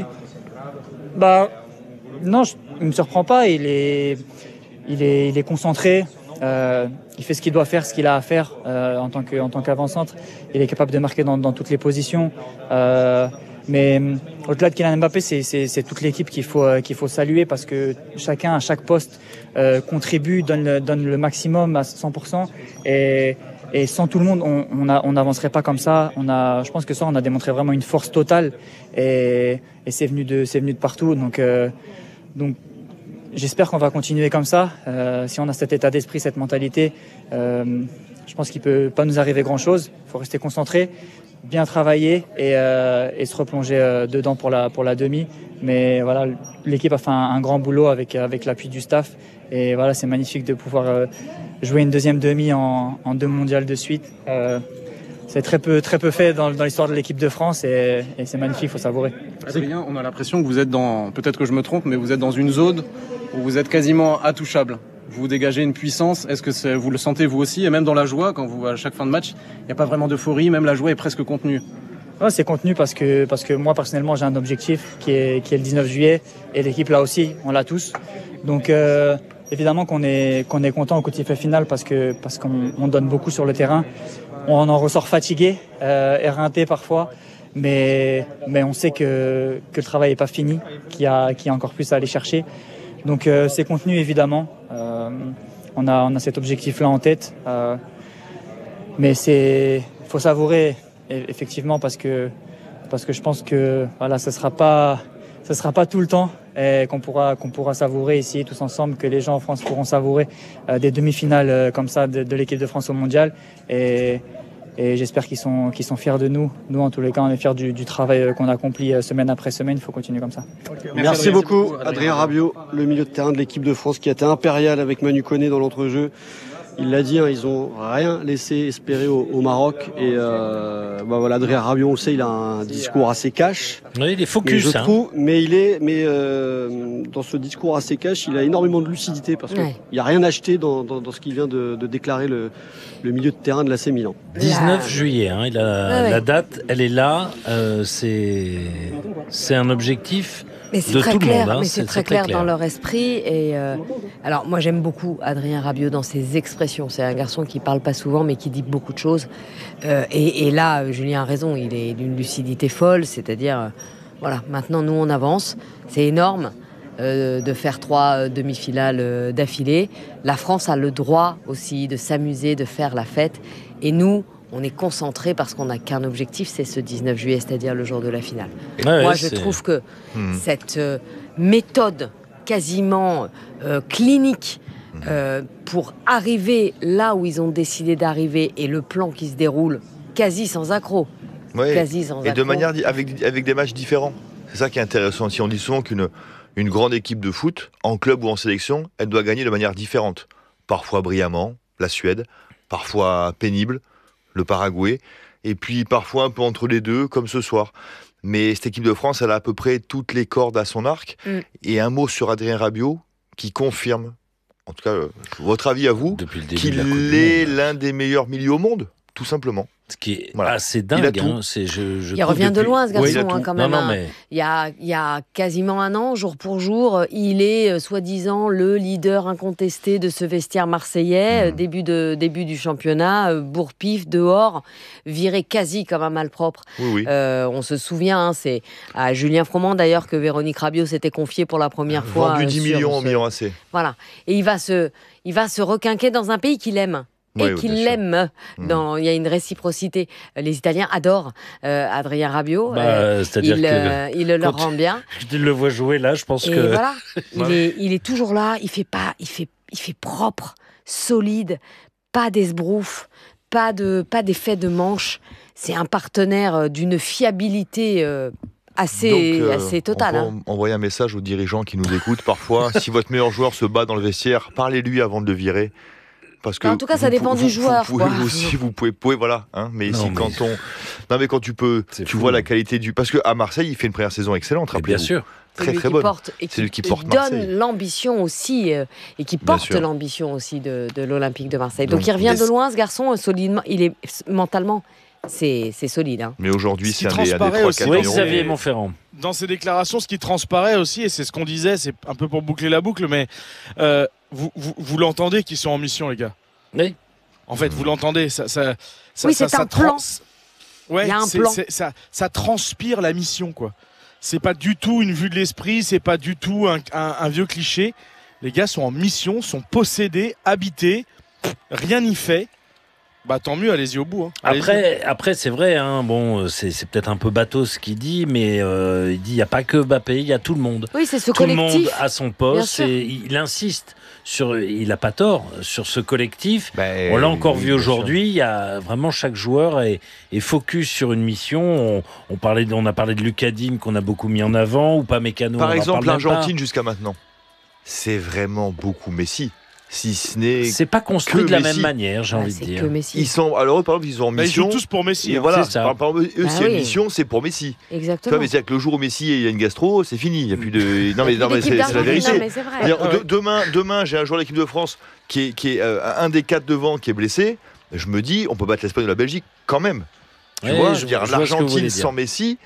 Bah non, je, il me surprend pas. Il est, il est, il est concentré. Euh, il fait ce qu'il doit faire, ce qu'il a à faire euh, en tant que, en tant qu'avant-centre. Il est capable de marquer dans, dans toutes les positions. Euh, mais au-delà de Kylian Mbappé, c'est, c'est, c'est toute l'équipe qu'il faut, euh, qu'il faut saluer parce que chacun à chaque poste euh, contribue, donne le, donne le maximum à cent pour cent. Et, et sans tout le monde, on, on, a, on n'avancerait pas comme ça. On a, je pense que ça, on a démontré vraiment une force totale et, et c'est venu de, c'est venu de partout. Donc, euh, donc j'espère qu'on va continuer comme ça. Euh, si on a cet état d'esprit, cette mentalité, euh, je pense qu'il peut pas nous arriver grand-chose. Il faut rester concentré, bien travailler et, euh, et se replonger euh, dedans pour la, pour la demi. Mais voilà, l'équipe a fait un, un grand boulot avec, avec l'appui du staff. Et voilà, c'est magnifique de pouvoir euh, jouer une deuxième demi en, en deux mondiales de suite. Euh, c'est très peu, très peu fait dans, dans l'histoire de l'équipe de France et, et c'est magnifique, il faut savourer. Adrien, on a l'impression que vous êtes dans, peut-être que je me trompe, mais vous êtes dans une zone où vous êtes quasiment intouchable. Vous dégagez une puissance, est-ce que c'est, vous le sentez vous aussi? Et même dans la joie, quand vous, à chaque fin de match, il n'y a pas vraiment d'euphorie, même la joie est presque contenue. Ouais, c'est contenu parce que, parce que moi personnellement j'ai un objectif qui est, qui est le dix-neuf juillet et l'équipe là aussi, on l'a tous. Donc euh, évidemment qu'on est, qu'on est content au coup de sifflet final parce, que, parce qu'on on donne beaucoup sur le terrain. On en ressort fatigué, euh, éreinté parfois, mais, mais on sait que, que le travail n'est pas fini, qu'il y a, qu'il y a encore plus à aller chercher. Donc euh, c'est contenu évidemment, euh, on, a, on a cet objectif là en tête, euh, mais c'est faut savourer effectivement, parce que, parce que je pense que voilà, ça ne sera pas, ça sera pas tout le temps et qu'on pourra, qu'on pourra savourer ici tous ensemble, que les gens en France pourront savourer euh, des demi-finales euh, comme ça de, de l'équipe de France au mondial. Et, et j'espère qu'ils sont, qu'ils sont fiers de nous. Nous, en tous les cas, on est fiers du, du travail qu'on accomplit semaine après semaine. Il faut continuer comme ça. Okay, merci, merci beaucoup, beaucoup, Adrien Rabiot, le milieu de terrain de l'équipe de France qui a été impérial avec Manu Koné dans l'entrejeu. Il l'a dit, hein, ils ont rien laissé espérer au, au Maroc. Et euh, bah voilà, Adrien Rabiot, on le sait, il a un discours assez cash. Oui, il est focus. Mais je hein. trouve, mais il est, mais euh, dans ce discours assez cash, il a énormément de lucidité parce qu'il ouais. n'y a rien acheté dans, dans, dans ce qu'il vient de, de déclarer le, le milieu de terrain de l'A C Milan. dix-neuf juillet, hein, il a, ouais, ouais. la date, elle est là. Euh, c'est, c'est un objectif. Mais c'est de très tout clair, le monde, hein, mais c'est, c'est très, très clair, clair dans leur esprit. Et euh, alors moi j'aime beaucoup Adrien Rabiot dans ses expressions. C'est un garçon qui parle pas souvent, mais qui dit beaucoup de choses. Euh, et, et là, Julien a raison. Il est d'une lucidité folle. C'est-à-dire, euh, voilà, maintenant nous on avance. C'est énorme euh, de faire trois euh, demi-finales euh, d'affilée. La France a le droit aussi de s'amuser, de faire la fête. Et nous, on est concentré parce qu'on n'a qu'un objectif, c'est ce dix-neuf juillet, c'est-à-dire le jour de la finale. Ouais, Moi, ouais, je c'est... trouve que mmh. cette euh, méthode quasiment euh, clinique euh, pour arriver là où ils ont décidé d'arriver et le plan qui se déroule quasi sans accroc. Ouais. Quasi sans et accroc. de manière avec, avec des matchs différents. C'est ça qui est intéressant aussi. On dit souvent qu'une une grande équipe de foot, en club ou en sélection, elle doit gagner de manière différente. Parfois brillamment, la Suède, parfois pénible, le Paraguay, et puis parfois un peu entre les deux, comme ce soir. Mais cette équipe de France, elle a à peu près toutes les cordes à son arc. Mm. Et un mot sur Adrien Rabiot qui confirme, en tout cas, votre avis à vous, qu'il est l'un des meilleurs milieux au monde, tout simplement. Ce qui est voilà. assez dingue. Il, hein, c'est, je, je il revient depuis... de loin, ce garçon, oui, hein, quand même. Non, non, hein. mais... il, y a, il y a quasiment un an, jour pour jour, il est euh, soi-disant le leader incontesté de ce vestiaire marseillais. Mmh. Début, de, début du championnat, euh, bourre-pif, dehors, viré quasi comme un malpropre. Oui, oui. Euh, on se souvient, hein, c'est à Julien Froment d'ailleurs que Véronique Rabiot s'était confiée pour la première fois. Vendu dix millions ce... au Milan A C. Voilà. Et il va, se, il va se requinquer dans un pays qu'il aime. Et oui, qu'il l'aime. Dans, il y a une réciprocité. Les Italiens adorent euh, Adrien Rabiot. Bah, euh, c'est-à-dire il, que euh, il le leur tu, rend bien. Tu le vois jouer là, je pense et que. Voilà. il, est, il est toujours là. Il fait pas. Il fait. Il fait propre, solide, pas d'esbrouf, pas de, pas d'effet de manche. C'est un partenaire d'une fiabilité. Euh, Assez, Donc, euh, assez total. On peut hein. envoyer un message aux dirigeants qui nous écoutent parfois. Si votre meilleur joueur se bat dans le vestiaire, parlez-lui avant de le virer. Parce que en tout cas, ça dépend vous, du joueur. Vous pouvez quoi. aussi, vous pouvez, pouvez voilà. Hein, mais non, ici, mais... quand on, non mais quand tu peux, c'est tu fou, vois mais... la qualité du. Parce que à Marseille, il fait une première saison excellente. Rappelez-vous. Bien sûr. Très très bonne. Porte, et c'est lui qui porte donne Marseille. l'ambition aussi euh, et qui porte l'ambition aussi de, de l'Olympique de Marseille. Donc, Donc il revient de loin, ce garçon, solidement. Il est mentalement. C'est, c'est solide. Hein. Mais aujourd'hui, c'est un des, un des trois quatre oui, Xavier Montferrand. Dans ces déclarations, ce qui transparaît aussi, et c'est ce qu'on disait, c'est un peu pour boucler la boucle, mais euh, vous, vous, vous l'entendez qu'ils sont en mission, les gars. Oui. En fait, vous l'entendez. Ça, ça, ça, oui, ça, c'est ça un plan. Ouais, Il y a un c'est, plan. C'est, ça, ça transpire la mission, quoi. C'est pas du tout une vue de l'esprit, c'est pas du tout un, un, un vieux cliché. Les gars sont en mission, sont possédés, habités, rien n'y fait. Bah tant mieux, allez-y au bout. Hein. Après, après c'est vrai, hein, bon, c'est, c'est peut-être un peu bateau ce qu'il dit, mais euh, il dit il n'y a pas que Mbappé, il y a tout le monde. Oui, c'est ce tout collectif. Tout le monde a son poste et il insiste sur, il n'a pas tort, sur ce collectif. Ben, On l'a encore oui, vu aujourd'hui, il y a vraiment chaque joueur est, est focus sur une mission. On, on, parlait de, on a parlé de Lucas Digne qu'on a beaucoup mis en avant, ou pas Mécano. Par exemple, l'Argentine jusqu'à maintenant, c'est vraiment beaucoup Messi. Si ce n'est c'est pas construit de la Messi. même manière, j'ai ah, envie de dire. Ils sont alors par exemple ils sont en mission. Bah, ils jouent tous pour Messi. Hein. Voilà. C'est ça. Par, par, eux, bah, c'est oui. une mission, c'est pour Messi. Exactement. Tu vois, mais c'est-à-dire que le jour où Messi il y a une gastro, c'est fini. Il y a plus de. Non mais, non, mais c'est, c'est la vérité. Non, mais c'est vrai. De, de, demain, demain, j'ai un joueur de l'équipe de France qui est, qui est euh, un des quatre devant qui est blessé. Je me dis, on peut battre l'Espagne ou la Belgique quand même. Tu ouais, vois, je veux dire, l'Argentine sans Messi.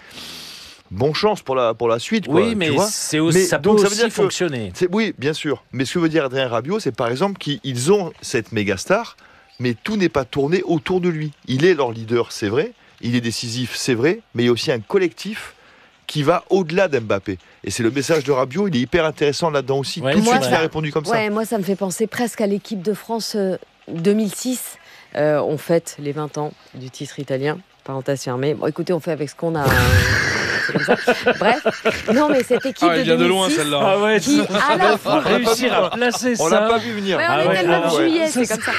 Bonne chance pour la, pour la suite. Quoi, oui, mais, tu vois c'est aussi, mais ça peut donc, aussi ça veut dire fonctionner. Que, oui, bien sûr. Mais ce que veut dire Adrien Rabiot, c'est par exemple qu'ils ont cette méga star, mais tout n'est pas tourné autour de lui. Il est leur leader, c'est vrai. Il est décisif, c'est vrai. Mais il y a aussi un collectif qui va au-delà d'Mbappé. Et c'est le message de Rabiot, il est hyper intéressant là-dedans aussi. Ouais, tout de suite, il a répondu comme ouais, ça. Moi, ça me fait penser presque à l'équipe de France euh, deux mille six. Euh, on fête les vingt ans du titre italien. Parenthèse fermée. Bon, écoutez, on fait avec ce qu'on a. Hein. C'est comme ça. Bref, non, mais cette équipe ah, de il vient deux mille six, de loin celle-là. Ah ouais, qui, à la fois, réussir à placer on ça. On l'a pas vu venir. Ouais, on ah était ouais, le neuf ah ouais. juillet, c'est comme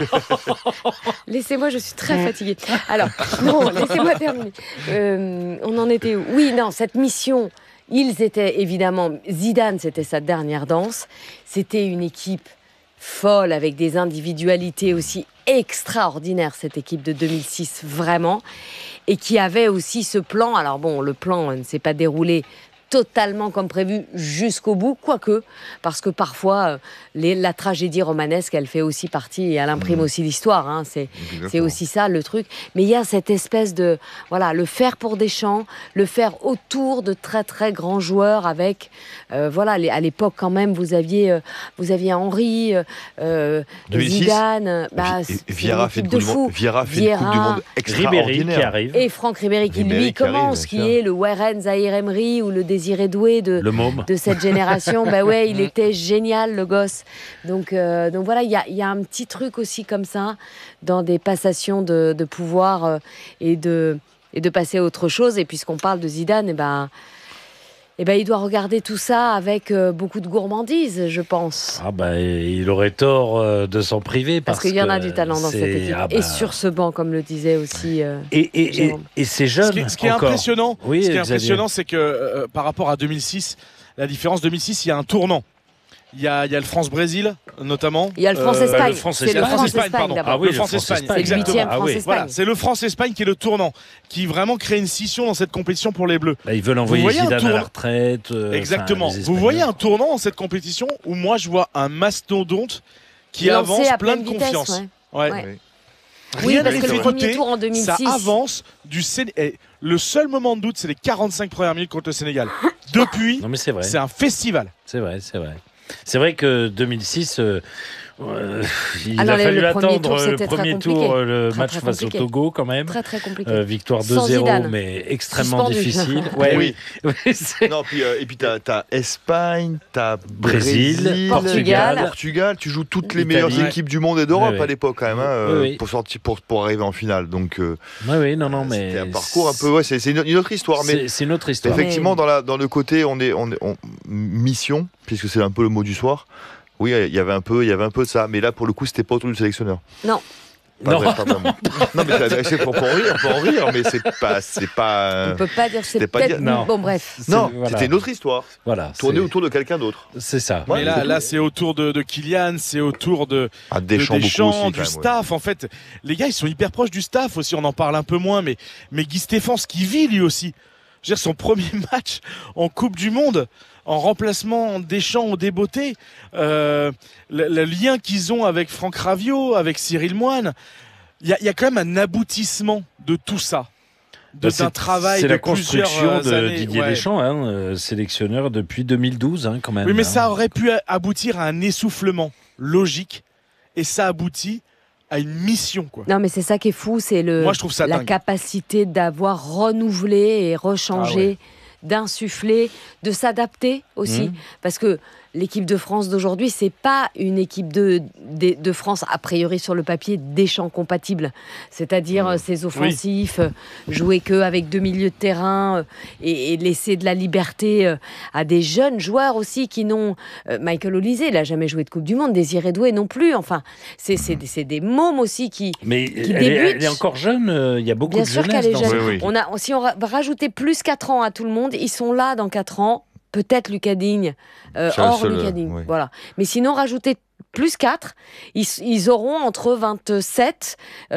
ça. Laissez-moi, je suis très fatiguée. Alors, non, laissez-moi terminer. Euh, on en était où ? Oui, non, cette mission. Ils étaient évidemment. Zidane, c'était sa dernière danse. C'était une équipe folle avec des individualités aussi extraordinaires, cette équipe de deux mille six, vraiment. Et qui avait aussi ce plan. Alors bon, le plan ne s'est pas déroulé totalement comme prévu jusqu'au bout, quoique, parce que parfois, euh, les, la tragédie romanesque, elle fait aussi partie, et elle imprime mmh. aussi l'histoire, hein, c'est, c'est aussi ça le truc. Mais il y a cette espèce de, voilà, le faire pour Deschamps, le faire autour de très très grands joueurs avec, euh, voilà, les, à l'époque quand même, vous aviez, euh, vous aviez Henry, euh, Zidane, bah, Vieira fait une coupe du monde, Vieira fait une coupe du monde extraordinaire. Qui arrive. Et Franck Ribéry qui Ribéry lui qui arrive, commence, qui est le Warren Zahir Emery ou le Désiré Doué de, de cette génération. Bah ouais, il était génial, le gosse. Donc, euh, donc voilà, il y a, y a un petit truc aussi comme ça dans des passations de, de pouvoir euh, et, de, et de passer à autre chose. Et puisqu'on parle de Zidane, et ben, et ben, il doit regarder tout ça avec euh, beaucoup de gourmandise, je pense. Ah bah, il aurait tort euh, de s'en priver. Parce, parce qu'il y en a que du talent dans c'est... cette équipe. Ah bah... Et sur ce banc, comme le disait aussi euh, Et, et, et, et c'est jeune. Ce qui est, ce qui est encore. impressionnant, oui, ce qui est Xavier. impressionnant, c'est que euh, par rapport à deux mille six, la différence deux mille six, il y a un tournant. Il y a, il y a le France-Brésil, notamment. Il y a le France-Espagne. Euh, le France-Espagne, c'est le France-Espagne, pardon. Ah oui, le France-Espagne, c'est le huitième ah oui. France-Espagne. Voilà, c'est le France-Espagne qui est le tournant, qui vraiment crée une scission dans cette compétition pour les Bleus. Bah, ils veulent envoyer Zidane tourn... à la retraite. Euh, Exactement. Vous voyez un tournant dans cette compétition où moi je vois un mastodonte qui Lancé avance à plein de vitesse, confiance. Ouais. Ouais. Ouais. Rien oui, parce ne que fait le premier douter, tour en deux mille six. ça avance du Séné... Et le seul moment de doute, c'est les quarante-cinq premières minutes contre le Sénégal. Depuis, non, mais c'est, vrai. c'est un festival. C'est vrai, c'est vrai. C'est vrai que deux mille six, euh, euh, il Alors, a fallu le attendre tour, le premier tour, le très, match très face au Togo quand même. Très très compliqué. Euh, victoire deux zéro, mais extrêmement Suspendu. difficile. Ouais, oui. oui. c'est... Non, puis, euh, et puis t'as, t'as Espagne, t'as Brésil, Brésil, Portugal. Portugal. Tu joues toutes les Italie. meilleures équipes du monde et d'Europe oui, oui. à l'époque quand même, hein, euh, oui, oui. pour sortir, pour pour arriver en finale. Donc. Euh, oui, oui, non, non, mais c'était un parcours un peu. Ouais, c'est, c'est une, une autre histoire, mais c'est, c'est une autre histoire. Effectivement, mais... dans la dans le côté, on est on est on, mission, puisque c'est un peu le mot du soir. Oui, il y avait un peu, il y avait un peu de ça, mais là pour le coup, c'était pas autour du sélectionneur. Non. Pas non. vrai, pas vraiment. non, mais c'est, c'est pour, pour en rire, pour en rire, mais c'est pas, c'est pas. On peut pas dire c'est pas peut-être. dire... Non. Bon, bref. Non, voilà. c'était une autre histoire. Voilà. Tourner c'est... autour de quelqu'un d'autre. C'est ça. Mais là, là, c'est autour de, de Kylian, c'est autour de, ah, Deschamps, de Deschamps aussi, du même, staff. Ouais. En fait, les gars, ils sont hyper proches du staff aussi. On en parle un peu moins, mais, mais Guy Stéphane, ce qu'il vit lui aussi. Je veux dire, son premier match en Coupe du Monde, en remplacement Deschamps au débeauté, euh, le, le lien qu'ils ont avec Franck Raviot, avec Cyril Moine, il y, y a quand même un aboutissement de tout ça. De, c'est, d'un travail c'est de la construction plusieurs de années. Didier ouais. Deschamps, hein, euh, sélectionneur depuis deux mille douze, hein, quand même. Oui, mais hein. ça aurait pu aboutir à un essoufflement logique, et ça aboutit à une mission, quoi. Non, mais c'est ça qui est fou, c'est le, Moi, je trouve ça la dingue. capacité d'avoir renouvelé et rechangé, Ah ouais. d'insuffler, de s'adapter aussi. Mmh. Parce que l'équipe de France d'aujourd'hui, c'est pas une équipe de, de, de France, a priori sur le papier, Deschamps compatible. C'est-à-dire mmh. ces offensifs, oui. jouer qu'avec deux milieux de terrain euh, et, et laisser de la liberté euh, à des jeunes joueurs aussi qui n'ont... Euh, Michael Olise, il n'a jamais joué de Coupe du Monde, Désiré Doué non plus. Enfin, c'est, c'est, c'est des mômes aussi qui, mais qui elle débutent. Est, elle est encore jeune, euh, il y a beaucoup Bien de sûr jeunesse qu'elle est dans jeune. ce... Oui, oui. On a, si on ra- rajoutait plus quatre ans à tout le monde, ils sont là dans quatre ans. Peut-être Lucas Digne, euh, hors seul, Lucas Digne. oui. Voilà. Mais sinon, rajouter plus quatre, ils, ils auront entre vingt-sept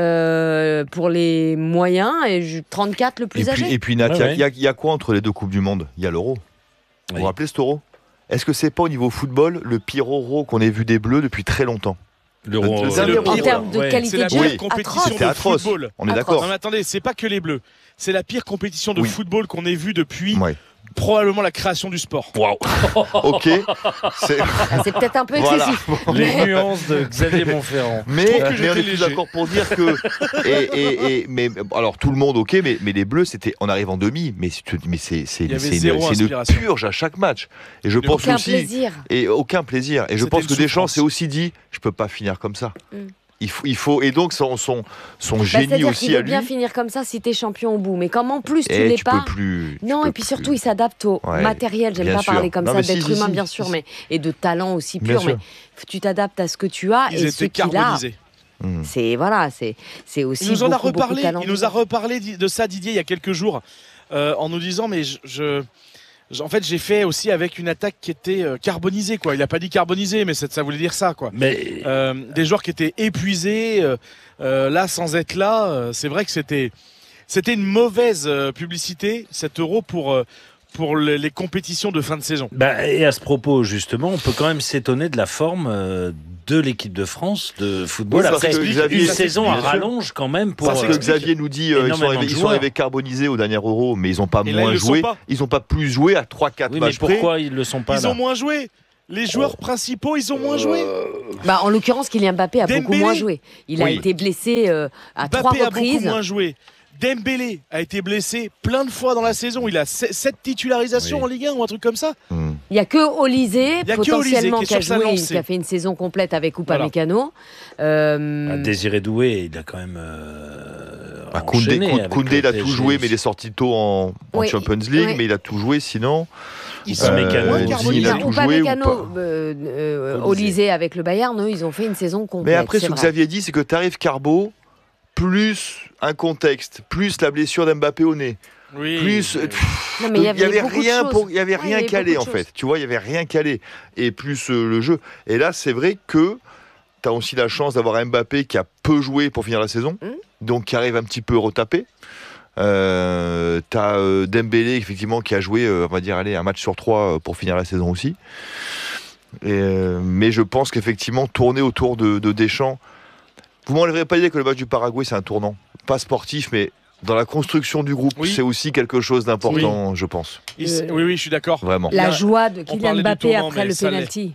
euh, pour les moyens et trente-quatre le plus et âgé. Puis, et puis, Nat, il ouais, y, ouais. y, y a quoi entre les deux Coupes du Monde ? Il y a l'Euro. Vous Oui. vous rappelez cet Euro ? Est-ce que c'est pas au niveau football le pire Euro qu'on ait vu des Bleus depuis très longtemps ? L'Euro, Le- le C'est dernier le Euro, en pire. termes de ouais. qualité C'est la de jeu, pire Oui. compétition atroce. C'était de atroce. football. On est Atroce. d'accord. Non mais attendez, c'est pas que les Bleus. C'est la pire compétition de Oui. football qu'on ait vue depuis Ouais. probablement la création du sport. Waouh. Ok. C'est... Ah, c'est peut-être un peu Voilà. excessif. Les nuances de Xavier Montferrand. Mais, que mais on j'étais est tous léger. d'accord pour dire que et, et, et mais alors tout le monde ok mais, mais les Bleus c'était on arrive en demi mais c'est mais c'est c'est, Il y avait c'est, une, zéro c'est une inspiration. purge à chaque match et je pense Aucun aussi plaisir. et aucun plaisir et je C'était pense une que Deschamps souffrance. s'est aussi dit je peux pas finir comme ça. Mm. Il faut, il faut, et donc son, son, son bah, génie aussi qu'il à veut lui. bien finir comme ça si t'es champion au bout. Mais comme en plus tu et l'es tu pas. Peux plus, non, peux et puis plus. surtout il s'adapte au ouais, matériel. J'aime pas sûr. parler comme non, ça si, d'être si, humain, si, bien si, sûr, si. mais et de talent aussi Bien pur. sûr. Mais tu t'adaptes à ce que tu as Ils et étaient ce qu'il a. carbonisés. Mmh. C'est voilà, c'est c'est aussi. Il nous en a beaucoup, beaucoup reparlé. de talent. Il nous a reparlé de ça, Didier, il y a quelques jours, euh, en nous disant mais je, je en fait, j'ai fait aussi avec une attaque qui était euh, carbonisée, quoi. Il n'a pas dit carbonisée, mais ça, ça voulait dire ça, quoi. Mais euh, des joueurs qui étaient épuisés, euh, euh, là, sans être là, euh, c'est vrai que c'était, c'était une mauvaise euh, publicité cet Euro pour euh, pour les, les compétitions de fin de saison. Bah, et à ce propos, justement, on peut quand même s'étonner de la forme euh, de l'équipe de France de football. Oui, après Xavier, une saison à sûr. rallonge quand même pour. Parce que euh, Xavier nous dit euh, ils, sont arrivés, ils sont arrivés carbonisés au dernier Euro, mais ils n'ont pas Et là, moins ils le joué. sont pas. Ils n'ont pas plus joué à trois quatre oui, mais matchs pourquoi près. ils le sont pas Ils là ont moins joué. Les joueurs Oh. principaux, ils ont moins joué. Bah, en l'occurrence, Kylian Mbappé a Dembélé. beaucoup moins joué. Il a Oui. été blessé euh, à Mbappé trois a beaucoup reprises. moins joué. Dembélé a été blessé plein de fois dans la saison. Il a sept titularisations Oui. en Ligue un ou un truc comme ça. Mmh. Il n'y a que Olysée, Il y a que potentiellement, Olysée qui est qui a sur sa joué, lancée. qui a fait une saison complète avec Upamecano. Ah, Euh, Désiré Doué, il a quand même. Euh, Bah, Koundé, enchaîné Koundé, avec Koundé, le il a P S tout G joué, aussi. mais il est sorti tôt en, en Oui, Champions League, oui. mais il a tout joué sinon. Upamecano, Euh, aussi, il a tout joué ou Upamecano, pas euh, euh, Olysée. Olysée avec le Bayern, eux, ils ont fait une saison complète. Mais après, ce c'est que vrai. Xavier dit, c'est que tarif Carbo, plus un contexte, plus la blessure d'Mbappé au nez, Oui. plus. pff, Non, mais il y avait beaucoup de rien choses. pour, il y avait Ouais, il y rien avait calé en beaucoup de fait. choses. Tu vois, il y avait rien calé. Et plus euh, le jeu. Et là, c'est vrai que tu as aussi la chance d'avoir Mbappé qui a peu joué pour finir la saison, Mmh. donc qui arrive un petit peu retapé. Euh, t'as euh, Dembélé effectivement qui a joué, euh, on va dire, allez, un match sur trois euh, pour finir la saison aussi. Et, euh, mais je pense qu'effectivement tourner autour de, de Deschamps, vous m'enlèverez pas l'idée que le match du Paraguay c'est un tournant, pas sportif, mais dans la construction du groupe, Oui. c'est aussi quelque chose d'important, je pense. Il s- oui, oui, je suis d'accord. Vraiment. La Il a- joie de on Kylian parlait du Mbappé tournant, après mais le ça l'est. penalty.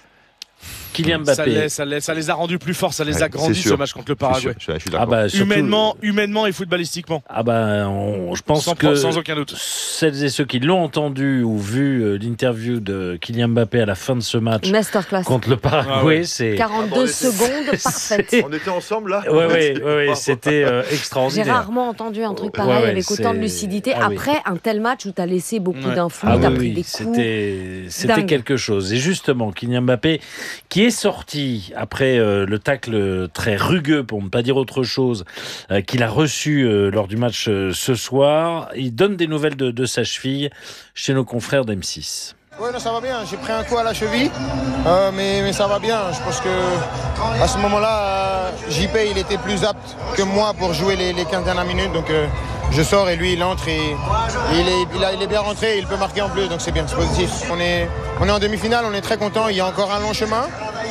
Kylian Ça Mbappé. les, ça, les, ça les a rendus plus forts, ça les Ouais, a grandis c'est sûr. ce match contre le Je suis Paraguay. sûr, je suis- je suis Ah d'accord. bah, surtout- Humainement, humainement et footballistiquement. Ah bah, on- je pense Sans, que sans aucun doute. celles et ceux qui l'ont entendu ou vu euh, l'interview de Kylian Mbappé à la fin de ce match Masterclass. contre le Paraguay, Ah ouais. c'est. quarante-deux Ah bon, c'est- secondes parfaites. c'est- On était ensemble là. Ouais, ouais, ouais, ouais, c'était euh, J'ai extraordinaire. rarement entendu un truc Ouais, pareil ouais, avec autant de c'est- lucidité. Ah oui. Après un tel match où tu as laissé beaucoup Ouais. d'infos, Ah tu as oui, pris oui, des coups. c'était c'était Dingue. quelque chose. Et justement, Kylian Mbappé, qui est sorti après euh, le tacle très rugueux, pour ne pas dire autre chose, euh, qu'il a reçu euh, lors du match euh, ce soir, il donne des nouvelles de, de sa cheville chez nos confrères d'M six. Oui, non, ça va bien. J'ai pris un coup à la cheville, euh, mais, mais ça va bien. Je pense que à ce moment-là, euh, J P il était plus apte que moi pour jouer les, les quinze dernières minutes. Donc euh, je sors et lui il entre et, et il, est, il, a- il est bien rentré. Il peut marquer en plus, donc c'est bien, c'est positif. On est, on est en demi-finale, on est très content. Il y a encore un long chemin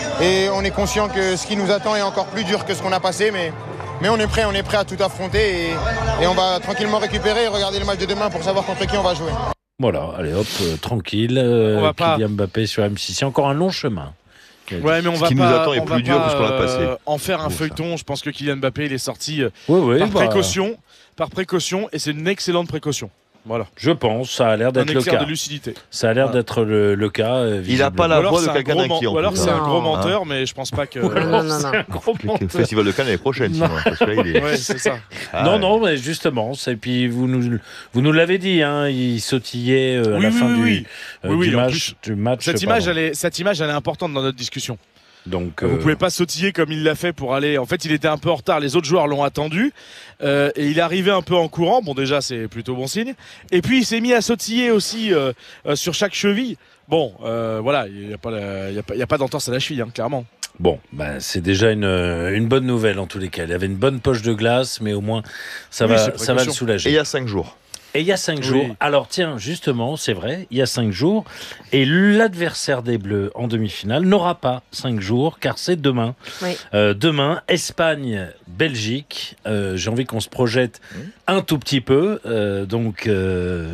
et on est conscient que ce qui nous attend est encore plus dur que ce qu'on a passé, mais. Mais on est prêt, on est prêt à tout affronter et, et on va tranquillement récupérer et regarder le match de demain pour savoir contre qui on va jouer. Voilà, allez hop, euh, tranquille. euh, On va pas- Kylian Mbappé sur M six. C'est encore un long chemin. Ouais, mais on Ce va qui pas, nous attend est on plus va dur pas, que ce qu'on a passé. euh, en faire un Ouf, ça. feuilleton. Je pense que Kylian Mbappé, il est sorti euh, Oui, oui, par bah, précaution, par précaution, et c'est une excellente précaution. Voilà. je pense, ça a l'air Un d'être le éclair cas. de lucidité. Ça a l'air Voilà. d'être le, le cas. euh, Il a pas visiblement. la Ou alors voix de c'est un quelqu'un gros d'inquiet, men- en ou alors plus, c'est hein. un gros Hein. menteur, mais je pense pas que. Ou alors Non, non, c'est non. un gros Le menteur. Festival de Cannes l'année prochaine, sinon, parce que là, il est. Ouais, c'est ça. Ah, non, ouais. non, mais justement, et puis vous nous, vous nous l'avez dit, hein, il sautillait euh, à Oui, la oui, fin oui, du, oui. euh, Oui, oui, du, en match, plus, du match. Cette pardon. image, elle est, cette image, elle est importante dans notre discussion. Donc, Vous euh, pouvez pas sautiller comme il l'a fait pour aller. En fait, il était un peu en retard. Les autres joueurs l'ont attendu euh, et il est arrivé un peu en courant. Bon, déjà, c'est plutôt bon signe. Et puis, il s'est mis à sautiller aussi euh, euh, sur chaque cheville. Bon, euh, voilà, il n'y a pas, la- il y a pas, il y a pas d'entorse à la cheville, hein, clairement. Bon, ben, c'est déjà une, une bonne nouvelle en tous les cas. Il avait une bonne poche de glace, mais au moins, ça, Oui, va, c'est ça va le précaution. Et soulager. il y a cinq jours. Et il y a cinq Oui. jours. Alors tiens, justement, c'est vrai, il y a cinq jours. Et l'adversaire des Bleus en demi-finale n'aura pas cinq jours, car c'est demain. Oui. Euh, demain, Espagne-Belgique. Euh, j'ai envie qu'on se projette un tout petit peu. Euh, donc, euh,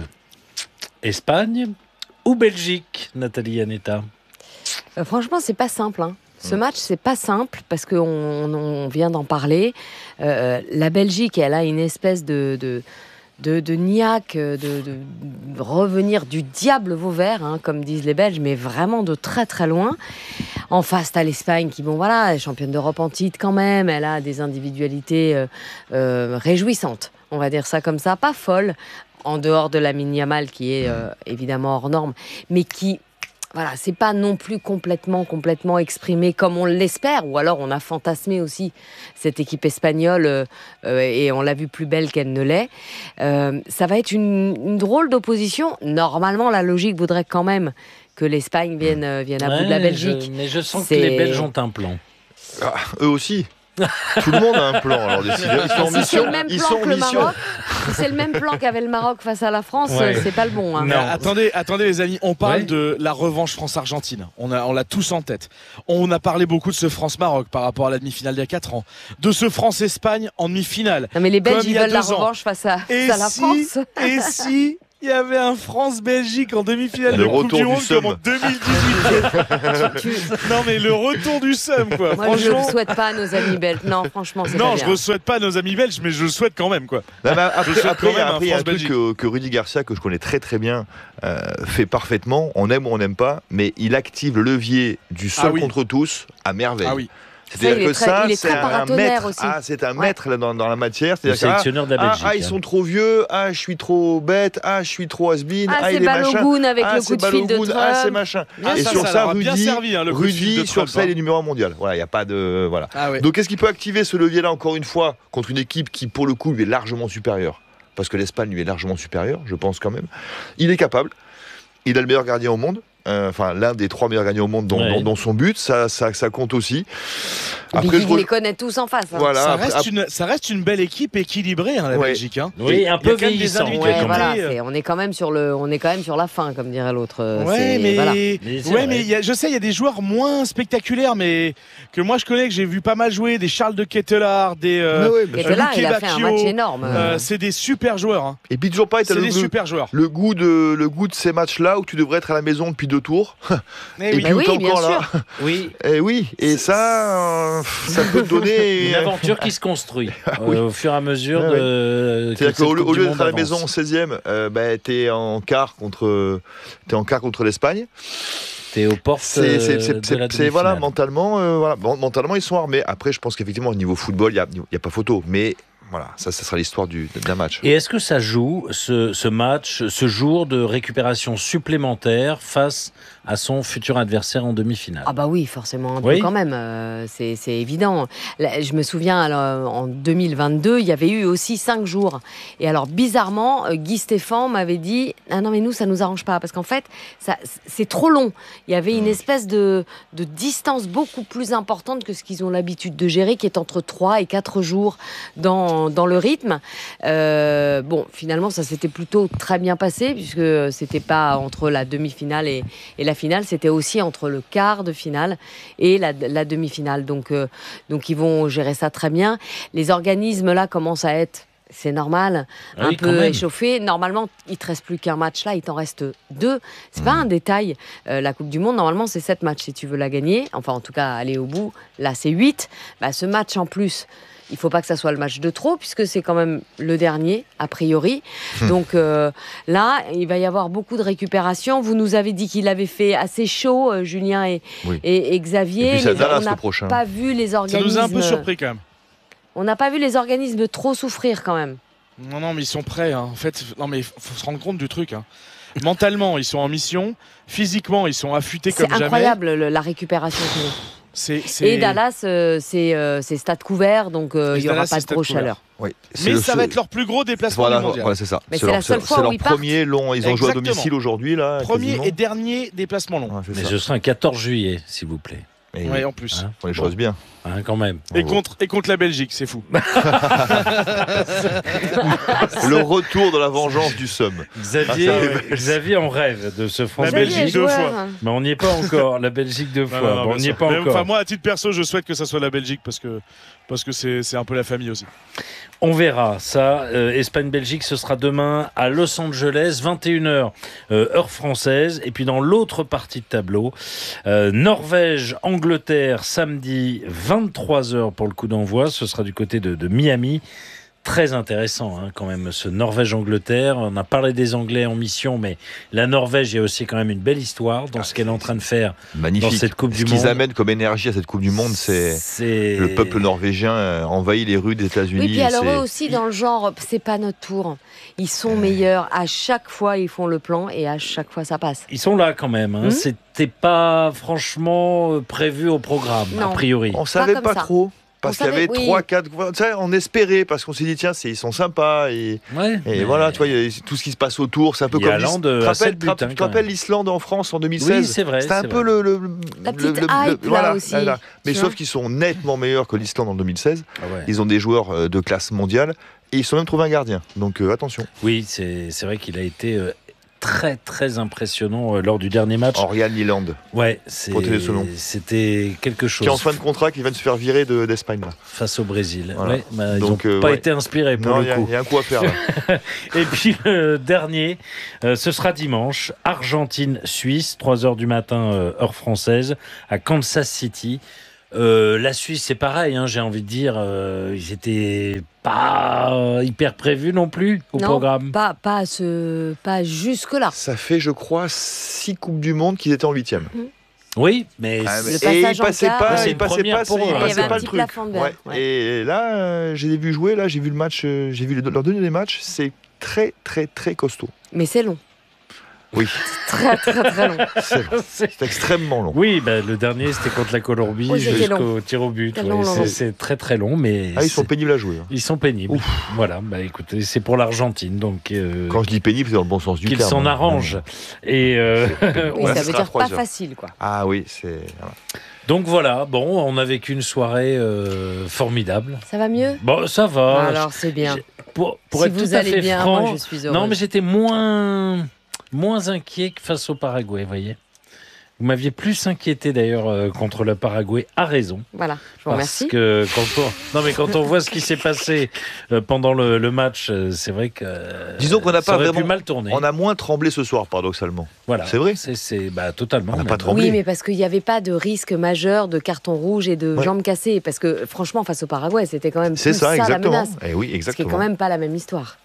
Espagne ou Belgique, Nathalie Aneta? Euh, franchement, c'est pas simple. Hein. Ce match, c'est pas simple parce qu'on on vient d'en parler. Euh, la Belgique, elle a une espèce de, de, de, de niaque, de, de revenir du diable Vauvert, hein, comme disent les Belges, mais vraiment de très très loin. En face, t'as l'Espagne qui, bon voilà, est championne d'Europe en titre quand même, elle a des individualités euh, euh, réjouissantes, on va dire ça comme ça, pas folles, en dehors de Lamine Yamal qui est euh, évidemment hors norme, mais qui... Voilà, c'est pas non plus complètement, complètement exprimé comme on l'espère, ou alors on a fantasmé aussi cette équipe espagnole euh, euh, et on l'a vue plus belle qu'elle ne l'est. Euh, ça va être une, une drôle d'opposition. Normalement, la logique voudrait quand même que l'Espagne vienne, euh, vienne à Ouais, bout de la Belgique. Je, mais je sens c'est... que les Belges ont un plan. Ah, eux aussi. Tout le monde a un plan. Alors, décidément, ils sont en si mission. c'est le même Ils plan sont en que le mission. Maroc, si c'est le même plan qu'avait le Maroc face à la France, Ouais. c'est pas le bon. Hein. Mais attendez, attendez les amis, on parle Ouais. de la revanche France-Argentine. On a, on l'a tous en tête. On a parlé beaucoup de ce France-Maroc par rapport à la demi-finale d'il y a quatre ans, de ce France-Espagne en demi-finale. Non mais les Belges comme il ils y a veulent la deux ans. revanche face à, Et face à la si, France. et si il y avait un France-Belgique en demi-finale Le de Coupe retour du du Monde seum. comme en deux mille dix-huit. Non mais le retour du seum quoi. Moi je ne Franchement. le souhaite pas à nos amis belges. Non franchement c'est Non, pas je bien. ne souhaite pas à nos amis belges, mais je le souhaite quand même quoi. Non, mais Je après, souhaite après, quand même un après, il y a un truc France-Belgique. que, que Rudy Garcia, que je connais très très bien, euh, fait parfaitement. On aime ou on n'aime pas, mais il active le levier du seul Ah oui. contre tous à merveille. Ah oui. C'est-à-dire Ça, il est que très- ça, il est c'est très un paratonnerre maître. aussi. Ah, c'est un Ouais. maître là, dans, dans la matière. Le C'est-à-dire que, ah, sélectionneur de la ah, Belgique. Ah, ils sont trop vieux. Ah, je suis trop bête. Ah, je suis trop has-been. Ah, Ah, c'est il est machin. Balogun avec ah, le c'est coup de fil de Balogun. Trump. Ah, c'est machin. Ah, Et ça, sur ça ça, leur a bien Rudy, servi, hein, le coup de fil Rudy de sur Trump, ça, il hein. est numéro un mondial. Voilà, il y a pas de voilà. Ah ouais. Donc, est-ce qu'il peut activer ce levier-là encore une fois contre une équipe qui, pour le coup, lui est largement supérieure? Parce que l'Espagne lui est largement supérieure, je pense quand même. Il est capable. Il a le meilleur gardien au monde. Euh, Enfin, l'un des trois meilleurs gardiens au monde dans, Ouais. dans, dans son but. Ça, ça, ça compte aussi. Et puis Après, il je... les connaît tous en face. hein. Voilà. Ça après- reste, une, ça reste une belle équipe équilibrée, hein, la Ouais. Belgique. Hein. Oui, un Il y a peu quand même des vieillissant. individualités, Ouais, voilà, euh, c'est- on est quand même sur le, on est quand même sur la fin, comme dirait l'autre. euh, Ouais, c'est- mais, voilà. Mais c'est ouais, vrai. mais il y a- je sais, il y a des joueurs moins spectaculaires, mais que moi je connais, que j'ai vu pas mal jouer, des Charles de Kettelard, des. Euh, Ouais, ouais, bien Et sûr. que là, Luque il a fait un Bacchio, match énorme. euh, c'est des super joueurs. Hein. Et puis toujours pareil, t'as C'est le, des le- super joueurs. le goût de le goût de ces matchs-là où tu devrais être à la maison depuis deux tours. Eh Et oui. puis Bah où oui, t'es bien encore là. sûr. Oui, Et oui, et ça, euh, ça peut te donner. une aventure qui se construit Oui. euh, au fur et à mesure Ouais, de. que C'est-à-dire cette qu'au lieu Coupe au du lieu Monde d'être à la avance. maison en seizième, euh, bah, t'es en quart contre, t'es en quart contre l'Espagne. T'es aux portes C'est, c'est, euh, c'est, de c'est- la c'est- voilà, demi-finale. mentalement, euh, voilà, Bon, mentalement ils sont armés. Après, je pense qu'effectivement au niveau football, il y a, il y a pas photo, mais voilà, ça, ça sera l'histoire du, d'un match. Et est-ce que ça joue, ce, ce match, ce jour de récupération supplémentaire face à son futur adversaire en demi-finale? Ah bah oui, forcément un peu Oui. quand même, euh, c'est, c'est évident. Là, je me souviens, alors, en deux mille vingt-deux, il y avait eu aussi cinq jours. Et alors, bizarrement, euh, Guy Stéphane m'avait dit « Ah non, mais nous, ça nous arrange pas. » Parce qu'en fait, ça, c'est trop long. Il y avait une espèce de, de distance beaucoup plus importante que ce qu'ils ont l'habitude de gérer, qui est entre trois et quatre jours dans, dans le rythme. Euh, bon, finalement, ça s'était plutôt très bien passé, puisque c'était pas entre la demi-finale et, et la finale, c'était aussi entre le quart de finale et la, la demi-finale. Donc, euh, donc, ils vont gérer ça très bien. Les organismes, là, commencent à être... C'est normal, Ah un oui, quand peu même. échauffé. Normalement, il te reste plus qu'un match là, il t'en reste deux. C'est pas un détail. Euh, la Coupe du Monde, normalement, c'est sept matchs si tu veux la gagner. Enfin, en tout cas, aller au bout. Là, c'est huit. Bah, ce match en plus, il faut pas que ça soit le match de trop, puisque c'est quand même le dernier, a priori. Donc euh, là, il va y avoir beaucoup de récupération. Vous nous avez dit qu'il avait fait assez chaud, euh, Julien et, Oui. et, et Xavier. Et puis c'est à Les- Dallas on n'a le prochain. pas vu les Ça organismes. nous a un peu surpris quand même. On n'a pas vu les organismes trop souffrir quand même. Non, non, mais ils sont prêts. Hein. En fait, non, mais faut se rendre compte du truc. Hein. Mentalement, ils sont en mission. Physiquement, ils sont affûtés C'est comme jamais. incroyable le- la récupération qu'ils ont. C'est, c'est... Et Dallas, euh, c'est euh, c'est stade couvert, donc euh, Et il n'y aura Dallas, pas c'est de stade grosse couvert. chaleur. Oui. C'est Mais le ça seul- va être leur plus gros déplacement Voilà, du mondial. voilà, c'est ça. Mais c'est leur, la seule c'est fois leur où ils partent. premier long. Ils ont joué à Exactement. domicile aujourd'hui là. Premier quasiment. et dernier déplacement long. Ouais, c'est Mais ça. ce sera un quatorze juillet, s'il vous plaît. Et Ouais, en plus. Hein, font les choses bien. hein, quand même. Et contre, et contre la Belgique, c'est fou. Le retour de la vengeance du somme. Xavier, Ah, ça, Xavier, on rêve de ce La France Belgique Belgique, deux joueur, fois. hein. mais on n'y est pas encore. La Belgique deux Non, fois, non, non, Bon, on bien n'y est sûr. pas Mais, encore. enfin, moi, à titre perso, je souhaite que ça soit la Belgique parce que parce que c'est, c'est un peu la famille aussi. On verra ça. Euh, Espagne-Belgique, ce sera demain à Los Angeles, vingt et une heures, euh, heure française. Et puis dans l'autre partie de tableau, euh, Norvège-Angleterre, samedi, vingt-trois heures pour le coup d'envoi. Ce sera du côté de, de Miami. très intéressant hein, quand même, ce Norvège-Angleterre. On a parlé des Anglais en mission, mais la Norvège, il y a aussi quand même une belle histoire dans ce qu'elle est en train de faire Magnifique. dans cette Coupe ce du qu'ils Monde. amènent comme énergie à cette Coupe du Monde, c'est, c'est... le peuple norvégien envahit les rues des États-Unis. Oui, puis alors c'est... eux aussi dans le genre, c'est pas notre tour. Ils sont meilleurs. À chaque fois, ils font le plan et à chaque fois, ça passe. Ils sont là quand même. Hein. Mmh. C'était pas franchement prévu au programme, non. a priori. On savait pas, pas trop. Parce qu'il y avait trois, oui. quatre. Tu sais, on espérait, parce qu'on s'est dit, tiens, c'est, ils sont sympas. Et, ouais, et voilà, tu vois, il y a tout ce qui se passe autour. C'est un peu comme. L'Islande. Tu te rappelles, buts, hein, tu te rappelles l'Islande en France en deux mille seize? Oui, c'est vrai. C'était un c'est peu vrai. le. le La le, petite le, hype, le, là voilà, aussi. là. Mais tu sauf vois qu'ils sont nettement meilleurs que l'Islande en deux mille seize. Ah ouais. Ils ont des joueurs de classe mondiale. Et ils ont même trouvé un gardien. Donc euh, attention. Oui, c'est, c'est vrai qu'il a été. Euh, très très impressionnant euh, lors du dernier match. Oriane Liland. Ouais, c'est, c'était quelque chose. Qui est en fin de contrat, qui vient de se faire virer de, d'Espagne. Là. Face au Brésil. Voilà. Ouais, bah, Donc, ils n'ont euh, pas ouais. été inspirés pour non, le coup. Il y a un coup à faire là. Et puis le dernier, euh, ce sera dimanche, Argentine-Suisse, trois heures du matin, euh, heure française, à Kansas City. Euh, la Suisse, c'est pareil, hein, j'ai envie de dire, euh, ils étaient pas hyper prévus non plus au non, programme. Pas, pas, à ce, pas jusque-là. Ça fait, je crois, six Coupes du Monde qu'ils étaient en huitième. Mmh. Oui, mais ah, mais et il passait quart, pas, ouais. il passait pas, pour il eux, passait il y pas avait le un truc. petit plafond Ouais. ouais. Et là, euh, j'ai vu jouer, là, j'ai vu le match, euh, j'ai vu le, leur donner des matchs, c'est très, très, très costaud. Mais c'est long. Oui. C'est très, très, très long. C'est, c'est extrêmement long. Oui, bah, le dernier, c'était contre la Colombie oui, jusqu'au long. tir au but. C'est, ouais, long, c'est, long. c'est très, très long, mais ah, ils sont pénibles à jouer. Hein. Ils sont pénibles. Ouf. Voilà, bah écoutez, c'est pour l'Argentine, donc. Euh, Quand je dis pénible, c'est dans le bon sens du qu'ils terme. s'en arrangent. Et euh, oui, ça veut dire pas facile, quoi. Ah oui, c'est. Voilà. Donc voilà, bon, on a vécu une soirée euh, formidable. Ça va mieux ? Bon, ça va. Alors c'est bien. Pour, pour si être vous tout à allez fait bien, franc, moi je suis heureuse. Non, mais j'étais moins, moins inquiet que face au Paraguay, vous voyez. Vous m'aviez plus inquiété d'ailleurs euh, contre le Paraguay, à raison. Voilà, je vous remercie. Parce que quand on, non mais quand on voit ce qui s'est passé euh, pendant le, le match, euh, c'est vrai que. Euh, Disons qu'on n'a pas vraiment mal tourné. On a moins tremblé ce soir, paradoxalement. Voilà. C'est vrai. C'est, c'est bah, totalement. On n'a pas tremblé. Oui, mais parce qu'il n'y avait pas de risque majeur de carton rouge et de ouais. jambes cassées. Parce que franchement, face au Paraguay, c'était quand même c'est plus ça, ça exactement. la menace. Eh oui, exactement. Ce qui est quand même pas la même histoire.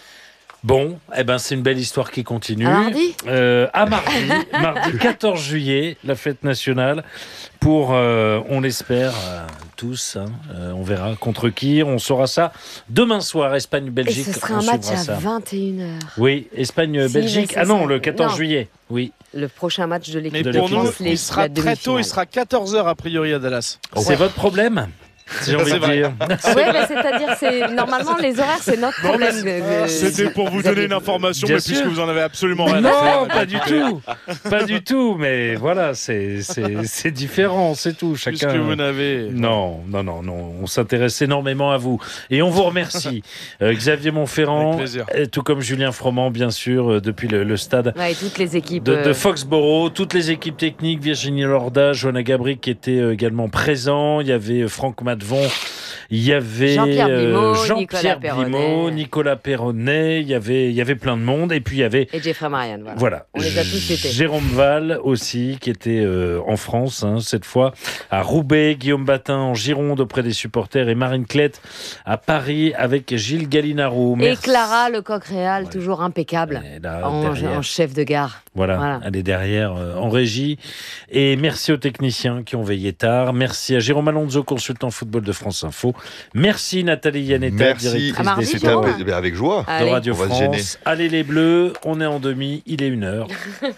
Bon, eh ben c'est une belle histoire qui continue. À mardi euh, À mardi, mardi quatorze juillet, la fête nationale pour, euh, on l'espère, euh, tous, hein, euh, on verra contre qui, on saura ça demain soir, Espagne-Belgique. Et ce sera on un match suivra à ça. vingt et une heures. Oui, Espagne-Belgique. Si, ah non, ça. le quatorze non. juillet, oui. Le prochain match de l'équipe mais de pour nous, France, il sera très tôt, il sera quatorze heures a priori à Dallas. C'est ouais. votre problème si j'ai envie de dire. Oui, bah, c'est-à-dire, c'est normalement les horaires, c'est notre problème. Non, de, de... C'était pour vous donner une information, Bien mais sûr. puisque vous en avez absolument rien à non, faire. Non, pas du tout, pas du tout. Mais voilà, c'est c'est, c'est différent, c'est tout. Chacun. Puisque vous n'avez. Non, non, non, non. On s'intéresse énormément à vous et on vous remercie, euh, Xavier Montferrand, et tout comme Julien Froment, bien sûr, euh, depuis le, le stade. Ouais, et toutes les équipes de, euh... de Foxborough, toutes les équipes techniques, Virginie Lorda, Johanna Gabric qui étaient euh, également présents. Il y avait Franck Matvon. Il y avait Jean-Pierre Blimaud, euh, Jean-Pierre Nicolas Blimaud, Perronnet. Nicolas Perronnet, il y avait, il y avait plein de monde, et puis il y avait... Et Jeffrey Marianne, voilà. voilà. On les a tous cités. Jérôme Val aussi, qui était euh, en France, hein, cette fois, à Roubaix, Guillaume Batin en Gironde auprès des supporters, et Marine Clette à Paris avec Gilles Gallinaro. Merci. Et Clara Lecoq-Réal, ouais. toujours impeccable, là, en, en chef de gare. Voilà, voilà. elle est derrière euh, en régie. Et merci aux techniciens qui ont veillé tard. Merci à Jérôme Alonso, consultant football de France Info. Merci Nathalie Yanetta, merci. directrice mardi, des sports avec joie. de Radio on France. Allez les Bleus, on est en demi, il est une heure.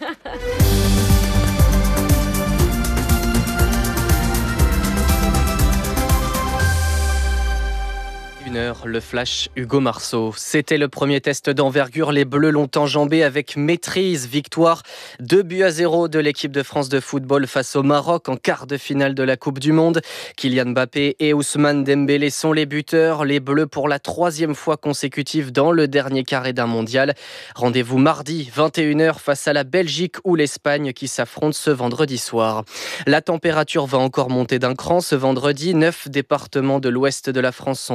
Une heure, le flash Hugo Marceau. C'était le premier test d'envergure. Les Bleus l'ont enjambé avec maîtrise. Victoire deux buts à zéro de l'équipe de France de football face au Maroc en quart de finale de la Coupe du Monde. Kylian Mbappé et Ousmane Dembélé sont les buteurs. Les Bleus pour la troisième fois consécutive dans le dernier carré d'un mondial. Rendez-vous mardi vingt et une heures face à la Belgique ou l'Espagne qui s'affrontent ce vendredi soir. La température va encore monter d'un cran ce vendredi. Neuf départements de l'ouest de la France sont placés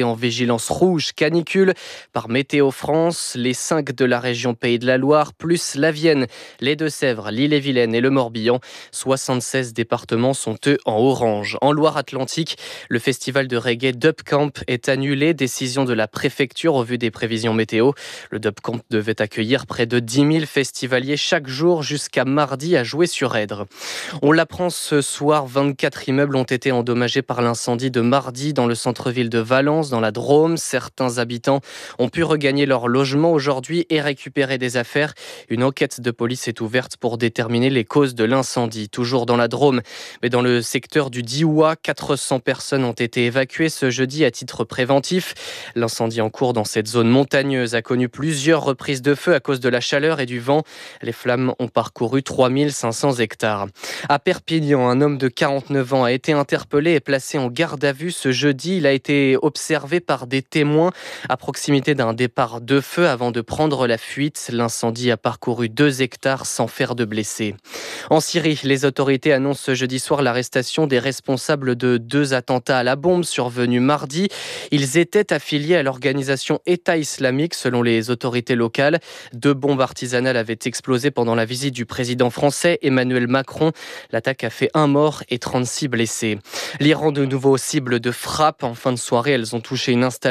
placés en vigilance rouge canicule par Météo France. Les cinq de la région Pays de la Loire, plus la Vienne, les Deux-Sèvres, l'Ille-et-Vilaine et le Morbihan. soixante-seize départements sont eux en orange. En Loire-Atlantique, le festival de reggae Dub Camp est annulé. Décision de la préfecture au vu des prévisions météo. Le Dub Camp devait accueillir près de dix mille festivaliers chaque jour jusqu'à mardi à Jouer-sur-Èdre. On l'apprend ce soir, vingt-quatre immeubles ont été endommagés par l'incendie de mardi dans le centre-ville de Valence, dans la Drôme. Certains habitants ont pu regagner leur logement aujourd'hui et récupérer des affaires. Une enquête de police est ouverte pour déterminer les causes de l'incendie. Toujours dans la Drôme, mais dans le secteur du Diois, quatre cents personnes ont été évacuées ce jeudi à titre préventif. L'incendie en cours dans cette zone montagneuse a connu plusieurs reprises de feu à cause de la chaleur et du vent. Les flammes ont parcouru trois mille cinq cents hectares. À Perpignan, un homme de quarante-neuf ans a été interpellé et placé en garde à vue ce jeudi. Il a été observé par des témoins à proximité d'un départ de feu avant de prendre la fuite. L'incendie a parcouru deux hectares sans faire de blessés. En Syrie, les autorités annoncent ce jeudi soir l'arrestation des responsables de deux attentats à la bombe survenus mardi. Ils étaient affiliés à l'organisation État islamique selon les autorités locales. Deux bombes artisanales avaient explosé pendant la visite du président français Emmanuel Macron. L'attaque a fait un mort et trente-six blessés. L'Iran de nouveau cible de frappe. En fin de soirée, elles ont touché une installation